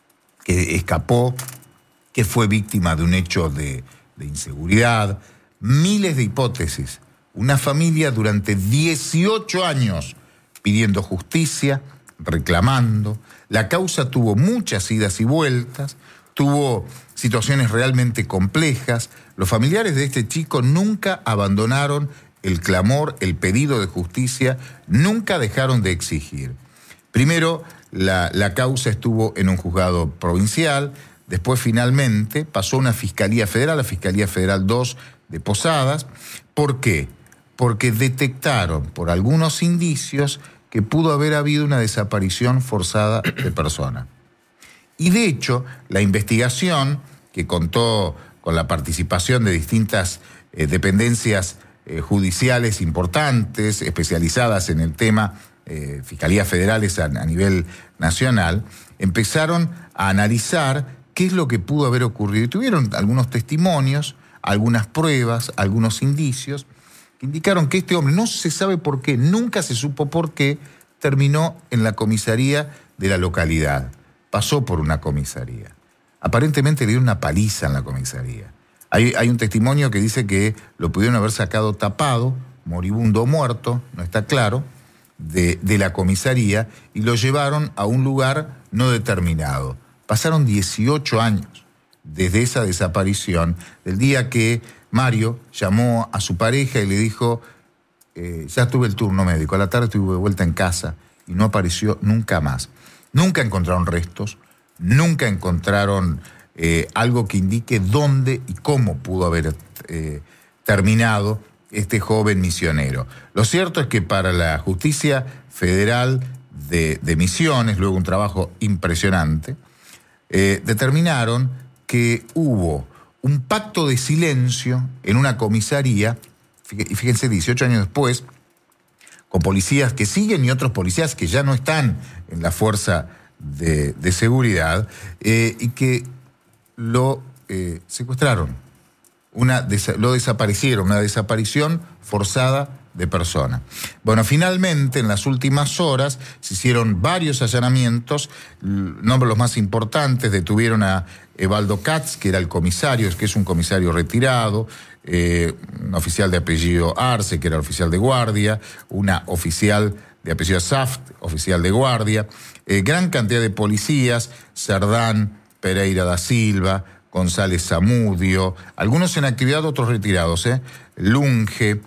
que escapó, que fue víctima de un hecho de, de inseguridad, miles de hipótesis. Una familia durante dieciocho años pidiendo justicia, reclamando. La causa tuvo muchas idas y vueltas, tuvo situaciones realmente complejas. Los familiares de este chico nunca abandonaron el clamor, el pedido de justicia, nunca dejaron de exigir. Primero, la, la causa estuvo en un juzgado provincial, después finalmente pasó a una Fiscalía Federal, la Fiscalía Federal dos de Posadas. ¿Por qué? Porque detectaron por algunos indicios que pudo haber habido una desaparición forzada de persona. Y de hecho, la investigación, que contó con la participación de distintas eh, dependencias eh, judiciales importantes, especializadas en el tema, eh, fiscalías federales a, a nivel nacional, empezaron a analizar qué es lo que pudo haber ocurrido. Y tuvieron algunos testimonios, algunas pruebas, algunos indicios, que indicaron que este hombre, no se sabe por qué, nunca se supo por qué, terminó en la comisaría de la localidad. Pasó por una comisaría. Aparentemente le dio una paliza en la comisaría. Hay, hay un testimonio que dice que lo pudieron haber sacado tapado, moribundo o muerto, no está claro, de, de la comisaría, y lo llevaron a un lugar no determinado. Pasaron dieciocho años desde esa desaparición, del día que Mario llamó a su pareja y le dijo, eh, ya tuve el turno médico, a la tarde estuve de vuelta en casa y no apareció nunca más. Nunca encontraron restos, nunca encontraron eh, algo que indique dónde y cómo pudo haber eh, terminado este joven misionero. Lo cierto es que para la Justicia Federal de, de Misiones, luego un trabajo impresionante, eh, determinaron que hubo un pacto de silencio en una comisaría, y fíjense, dieciocho años después, con policías que siguen y otros policías que ya no están en la fuerza de, de seguridad, eh, y que lo eh, secuestraron, una desa- lo desaparecieron, una desaparición forzada de persona. Bueno, finalmente, en las últimas horas, se hicieron varios allanamientos, nombres los más importantes, detuvieron a Evaldo Katz, que era el comisario, que es un comisario retirado, eh, un oficial de apellido Arce, que era oficial de guardia, una oficial de apellido Saft, oficial de guardia, eh, gran cantidad de policías, Cerdán, Pereira da Silva, González Zamudio, algunos en actividad, otros retirados, ¿eh? Lunge,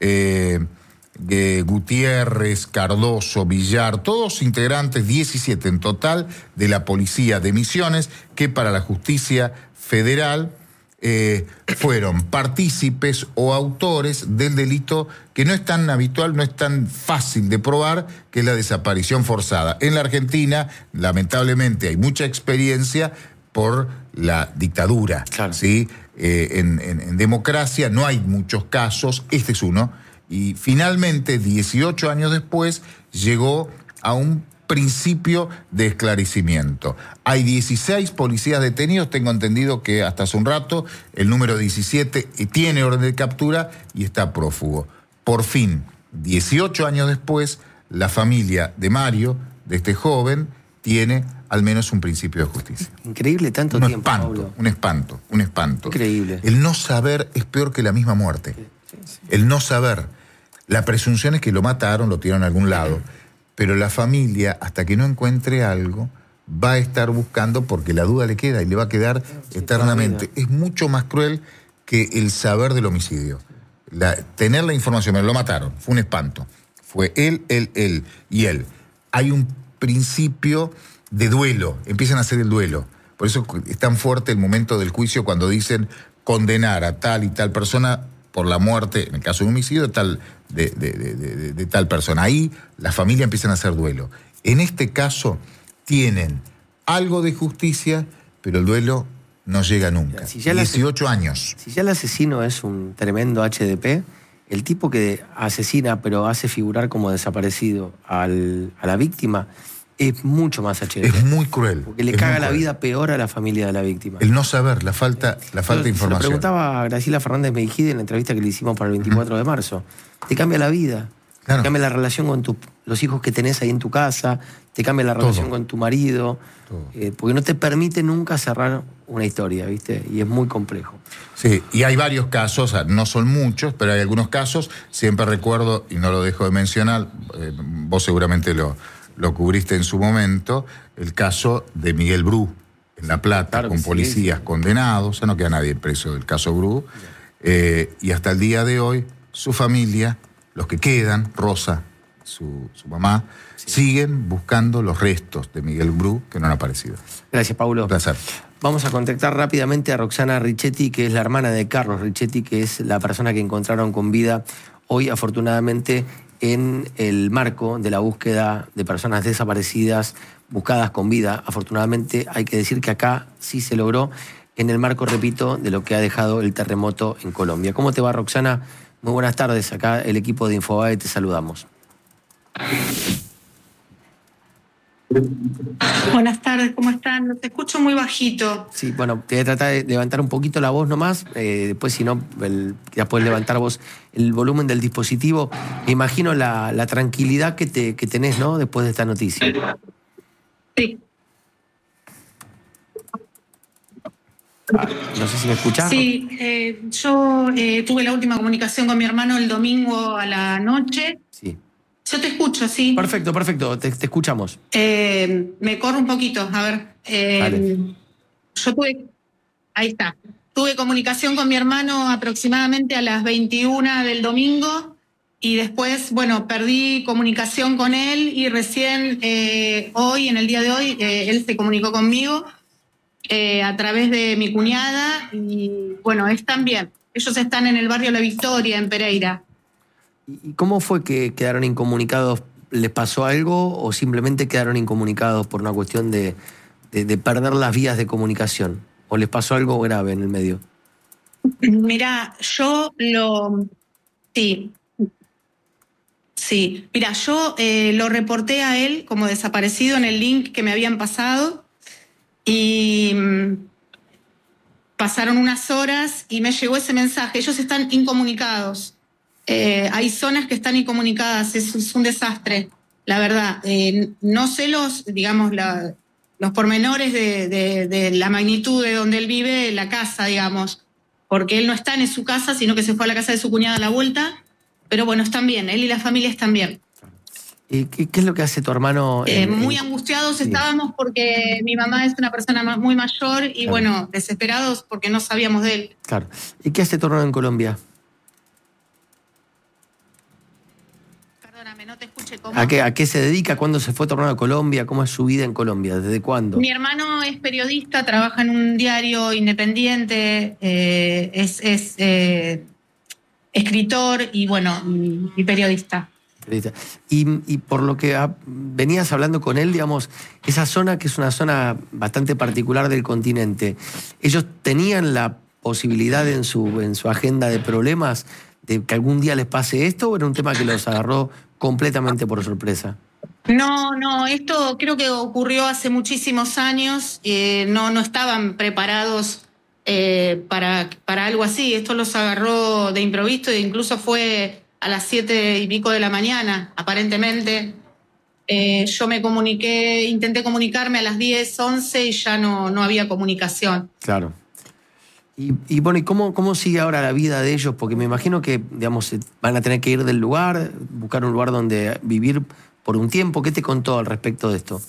eh, eh, Gutiérrez, Cardoso, Villar, todos integrantes, diecisiete en total, de la Policía de Misiones, que para la Justicia Federal eh, fueron partícipes o autores del delito que no es tan habitual, no es tan fácil de probar, que es la desaparición forzada. En la Argentina, lamentablemente, hay mucha experiencia por la dictadura, claro. ¿sí? Eh, en, en, en democracia no hay muchos casos, este es uno, y finalmente, dieciocho años después, llegó a un principio de esclarecimiento. Hay dieciséis policías detenidos, tengo entendido que hasta hace un rato el número diecisiete tiene orden de captura y está prófugo. Por fin, dieciocho años después, la familia de Mario, de este joven, tiene al menos un principio de justicia. Increíble tanto un tiempo, espanto, Pablo. un espanto, un espanto. Increíble. El no saber es peor que la misma muerte. Sí, sí. El no saber. La presunción es que lo mataron, lo tiraron a algún lado, pero la familia, hasta que no encuentre algo, va a estar buscando porque la duda le queda y le va a quedar sí, eternamente. Es mucho más cruel que el saber del homicidio. La, tener la información, me lo mataron, fue un espanto. Fue él, él, él y él. Hay un principio de duelo, empiezan a hacer el duelo. Por eso es tan fuerte el momento del juicio cuando dicen condenar a tal y tal persona por la muerte, en el caso de un homicidio, de tal, de, de, de, de, de tal persona. Ahí la familia empieza a hacer duelo. En este caso tienen algo de justicia, pero el duelo no llega nunca. Si ya dieciocho el, años. Si ya el asesino es un tremendo H D P, el tipo que asesina pero hace figurar como desaparecido al, a la víctima es mucho más H D P. Es muy cruel. Porque le es caga la cruel. vida peor a la familia de la víctima. El no saber, la falta, la falta de información. Se lo preguntaba a Graciela Fernández Mejide en la entrevista que le hicimos para el veinticuatro de marzo. Te cambia la vida. Claro. Te cambia la relación con tu, los hijos que tenés ahí en tu casa, te cambia la relación Todo. con tu marido, eh, porque no te permite nunca cerrar una historia, ¿viste? Y es muy complejo. Sí, y hay varios casos, o sea, no son muchos, pero hay algunos casos, siempre recuerdo, y no lo dejo de mencionar, eh, vos seguramente lo, lo cubriste en su momento, el caso de Miguel Bru, en La Plata, claro con sí, policías sí. condenados, ya no queda nadie preso del caso Bru, eh, y hasta el día de hoy, su familia, los que quedan, Rosa, su, su mamá, sí. siguen buscando los restos de Miguel Bru que no han aparecido. Gracias, Paulo. Un placer. Vamos a contactar rápidamente a Roxana Richetti, que es la hermana de Carlos Richetti, que es la persona que encontraron con vida hoy, afortunadamente, en el marco de la búsqueda de personas desaparecidas, buscadas con vida. Afortunadamente, hay que decir que acá sí se logró, en el marco, repito, de lo que ha dejado el terremoto en Colombia. ¿Cómo te va, Roxana? Muy buenas tardes. Acá el equipo de Infobae te saludamos. Buenas tardes, ¿cómo están? Te escucho muy bajito. Sí, bueno, te voy a tratar de levantar un poquito la voz nomás, eh, después si no, el, ya puedes levantar vos el volumen del dispositivo. Me imagino la, la tranquilidad que, te, que tenés, ¿no?, después de esta noticia. Sí. Ah, no sé si me escuchás. Sí, eh, yo eh, tuve la última comunicación con mi hermano el domingo a la noche. Sí. Yo te escucho, sí. Perfecto, perfecto, te, te escuchamos. Eh, me corro un poquito, a ver. Eh, yo tuve, ahí está, tuve comunicación con mi hermano aproximadamente a las veintiuna del domingo y después, bueno, perdí comunicación con él y recién eh, hoy, en el día de hoy, eh, él se comunicó conmigo eh, a través de mi cuñada y, bueno, están bien. Ellos están en el barrio La Victoria, en Pereira. ¿Y cómo fue que quedaron incomunicados? ¿Les pasó algo o simplemente quedaron incomunicados por una cuestión de, de, de perder las vías de comunicación? ¿O les pasó algo grave en el medio? Mirá, yo lo... Sí. Sí. Mirá, yo eh, lo reporté a él como desaparecido en el link que me habían pasado y mmm, pasaron unas horas y me llegó ese mensaje. Ellos están incomunicados. Eh, hay zonas que están incomunicadas, es, es un desastre, la verdad. Eh, no sé los, digamos, la, los pormenores de, de, de la magnitud de donde él vive, la casa, digamos, porque él no está en su casa, sino que se fue a la casa de su cuñada a la vuelta, pero bueno, están bien, él y la familia están bien. ¿Y qué, qué es lo que hace tu hermano? En, eh, muy en... angustiados sí. estábamos porque mi mamá es una persona más, muy mayor y claro. bueno, desesperados porque no sabíamos de él. Claro. ¿Y qué hace tu hermano en Colombia? No te escuché, ¿cómo? ¿A qué, ¿A qué se dedica? ¿Cuándo se fue tornado a Colombia? ¿Cómo es su vida en Colombia? ¿Desde cuándo? Mi hermano es periodista, trabaja en un diario independiente, eh, es, es eh, escritor y bueno, y, y periodista. Y, y por lo que ha, venías hablando con él, digamos, esa zona que es una zona bastante particular del continente, ¿ellos tenían la posibilidad en su, en su agenda de problemas de que algún día les pase esto o era un tema que los agarró completamente por sorpresa? No, no, esto creo que ocurrió hace muchísimos años, eh, no, no estaban preparados eh, para, para algo así, esto los agarró de improviso e incluso fue a las siete y pico de la mañana, aparentemente. Eh, yo me comuniqué, intenté comunicarme a las diez, once y ya no, no había comunicación. Claro. Y, y bueno, ¿y cómo, cómo sigue ahora la vida de ellos? Porque me imagino que, digamos, van a tener que ir del lugar, buscar un lugar donde vivir por un tiempo. ¿Qué te contó al respecto de esto?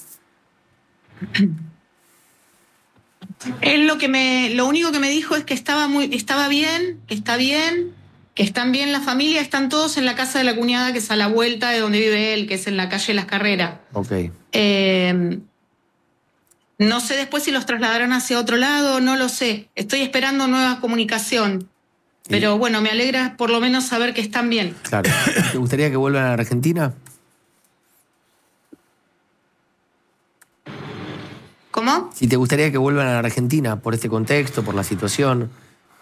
Él lo que me, lo único que me dijo es que estaba muy, estaba bien, que está bien, que están bien la familia, están todos en la casa de la cuñada que es a la vuelta de donde vive él, que es en la calle Las Carreras. Ok. Eh, No sé después si los trasladarán hacia otro lado, no lo sé. Estoy esperando nueva comunicación. Sí. Pero bueno, me alegra por lo menos saber que están bien. Claro. ¿Te gustaría que vuelvan a la Argentina? ¿Cómo? Si te gustaría que vuelvan a la Argentina por este contexto, por la situación.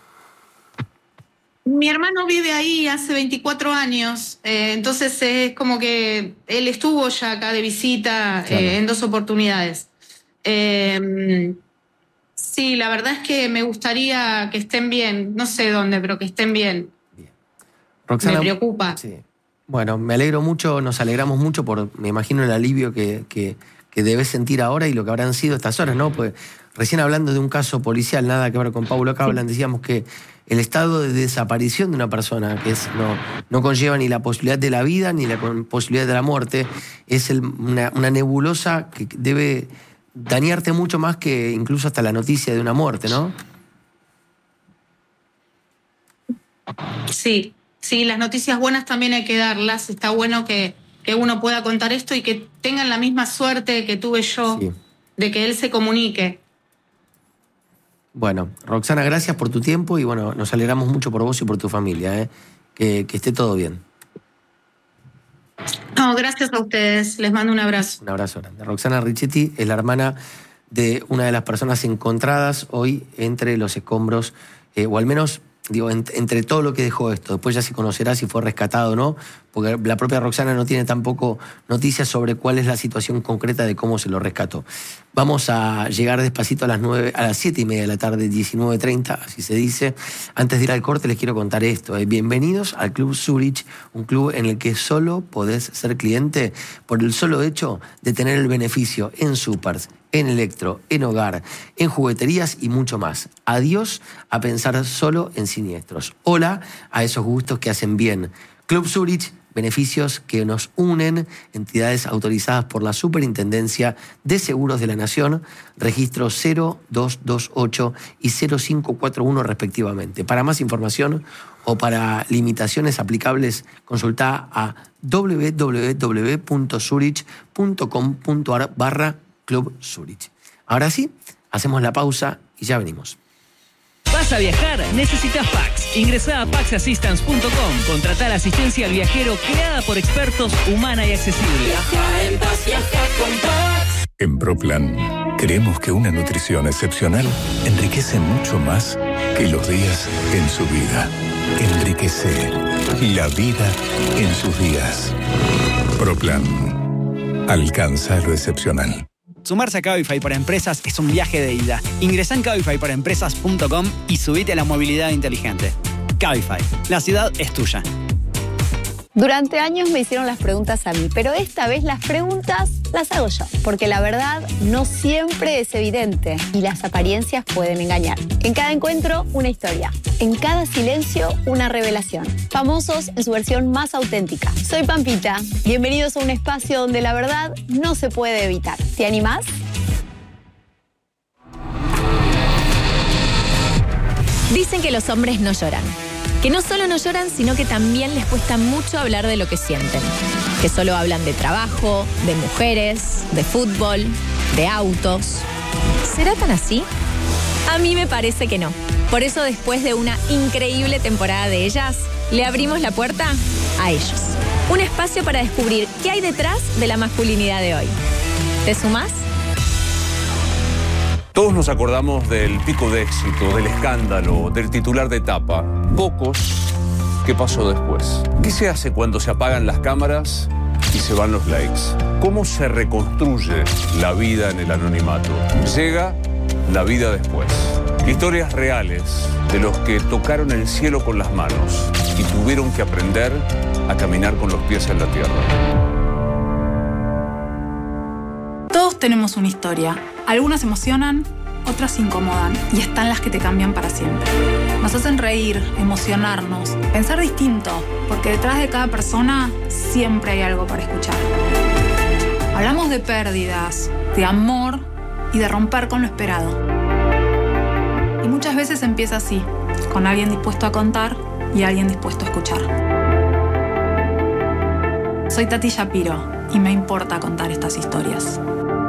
Mi hermano vive ahí hace veinticuatro años, eh, entonces es como que él estuvo ya acá de visita claro. eh, en dos oportunidades. Eh, sí, la verdad es que me gustaría que estén bien, no sé dónde, pero que estén bien. bien. Roxana, me preocupa. Sí. Bueno, me alegro mucho, nos alegramos mucho por, me imagino, el alivio que, que, que debes sentir ahora y lo que habrán sido estas horas, ¿no? Pues recién hablando de un caso policial, nada que ver con Paulo Cablan, sí. Decíamos que el estado de desaparición de una persona, que es, no, no conlleva ni la posibilidad de la vida ni la posibilidad de la muerte, es el, una, una nebulosa que debe dañarte mucho más que incluso hasta la noticia de una muerte, ¿no? Sí, sí, las noticias buenas también hay que darlas. Está bueno que, que uno pueda contar esto y que tengan la misma suerte que tuve yo, sí, de que él se comunique. Bueno, Roxana, gracias por tu tiempo y bueno, nos alegramos mucho por vos y por tu familia, ¿eh? que, que esté todo bien. No, gracias a ustedes. Les mando un abrazo. Un abrazo grande. Roxana Richetti es la hermana de una de las personas encontradas hoy entre los escombros, eh, o al menos, digo, en, entre todo lo que dejó esto. Después ya se conocerá si fue rescatado o no, porque la propia Roxana no tiene tampoco noticias sobre cuál es la situación concreta de cómo se lo rescató. Vamos a llegar despacito a las nueve, a las siete y media de la tarde, diecinueve treinta, así se dice. Antes de ir al corte les quiero contar esto. ¿eh? Bienvenidos al Club Zurich, un club en el que solo podés ser cliente por el solo hecho de tener el beneficio en supers, en electro, en hogar, en jugueterías y mucho más. Adiós a pensar solo en siniestros. Hola a esos gustos que hacen bien. Club Zurich, beneficios que nos unen, entidades autorizadas por la Superintendencia de Seguros de la Nación, registro cero dos dos ocho y cero cinco cuatro uno respectivamente. Para más información o para limitaciones aplicables, consulta a w w w punto zurich punto com punto a r barra Club Zurich. Ahora sí, hacemos la pausa y ya venimos. ¿Vas a viajar? Necesitas Pax. Ingresá a pax assistance punto com. Contratá la asistencia al viajero creada por expertos, humana y accesible. Viaja en paz, viaja con Pax. En ProPlan, creemos que una nutrición excepcional enriquece mucho más que los días en su vida. Enriquece la vida en sus días. ProPlan. Alcanza lo excepcional. Sumarse a Cabify para Empresas es un viaje de ida. Ingresá en cabify para empresas punto com y subite a la movilidad inteligente. Cabify, la ciudad es tuya. Durante años me hicieron las preguntas a mí, pero esta vez las preguntas las hago yo, porque la verdad no siempre es evidente y las apariencias pueden engañar. En cada encuentro, una historia. En cada silencio, una revelación. Famosos en su versión más auténtica. Soy Pampita. Bienvenidos a un espacio donde la verdad no se puede evitar. ¿Te animás? Dicen que los hombres no lloran. Que no solo no lloran, sino que también les cuesta mucho hablar de lo que sienten. Que solo hablan de trabajo, de mujeres, de fútbol, de autos. ¿Será tan así? A mí me parece que no. Por eso, después de una increíble temporada de ellas, le abrimos la puerta a ellos. Un espacio para descubrir qué hay detrás de la masculinidad de hoy. ¿Te sumás? Todos nos acordamos del pico de éxito, del escándalo, del titular de etapa. Pocos, ¿qué pasó después? ¿Qué se hace cuando se apagan las cámaras y se van los likes? ¿Cómo se reconstruye la vida en el anonimato? Llega la vida después. Historias reales de los que tocaron el cielo con las manos y tuvieron que aprender a caminar con los pies en la tierra. Todos tenemos una historia. Algunas emocionan, otras incomodan y están las que te cambian para siempre. Nos hacen reír, emocionarnos, pensar distinto, porque detrás de cada persona siempre hay algo para escuchar. Hablamos de pérdidas, de amor y de romper con lo esperado. Y muchas veces empieza así, con alguien dispuesto a contar y alguien dispuesto a escuchar. Soy Tati Shapiro y me importa contar estas historias.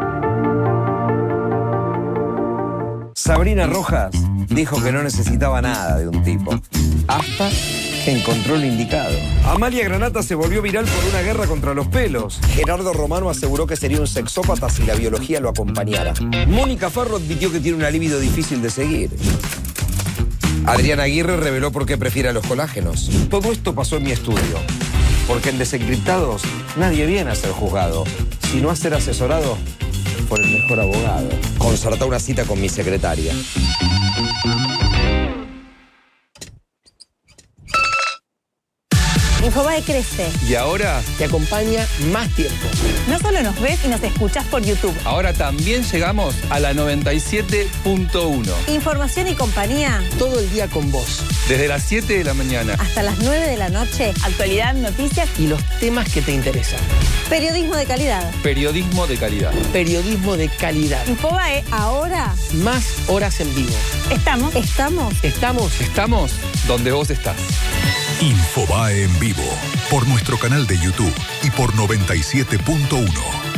Sabrina Rojas dijo que no necesitaba nada de un tipo, hasta que encontró lo indicado. Amalia Granata se volvió viral por una guerra contra los pelos. Gerardo Romano aseguró que sería un sexópata si la biología lo acompañara. Mónica Farro admitió que tiene una libido difícil de seguir. Adriana Aguirre reveló por qué prefiere a los colágenos. Todo esto pasó en mi estudio, porque en Desencriptados nadie viene a ser juzgado, sino a ser asesorado por el mejor abogado. Concertá una cita con mi secretaria. Infobae crece. Y ahora te acompaña más tiempo. No solo nos ves y nos escuchás por YouTube. Ahora también llegamos a la noventa y siete punto uno. Información y compañía. Todo el día con vos. Desde las siete de la mañana hasta las nueve de la noche. Actualidad, noticias y los temas que te interesan. Periodismo de calidad. Periodismo de calidad. Periodismo de calidad. Infobae, ahora más horas en vivo. Estamos. Estamos. Estamos. Estamos donde vos estás. Infobae en vivo, por nuestro canal de YouTube y por noventa y siete punto uno.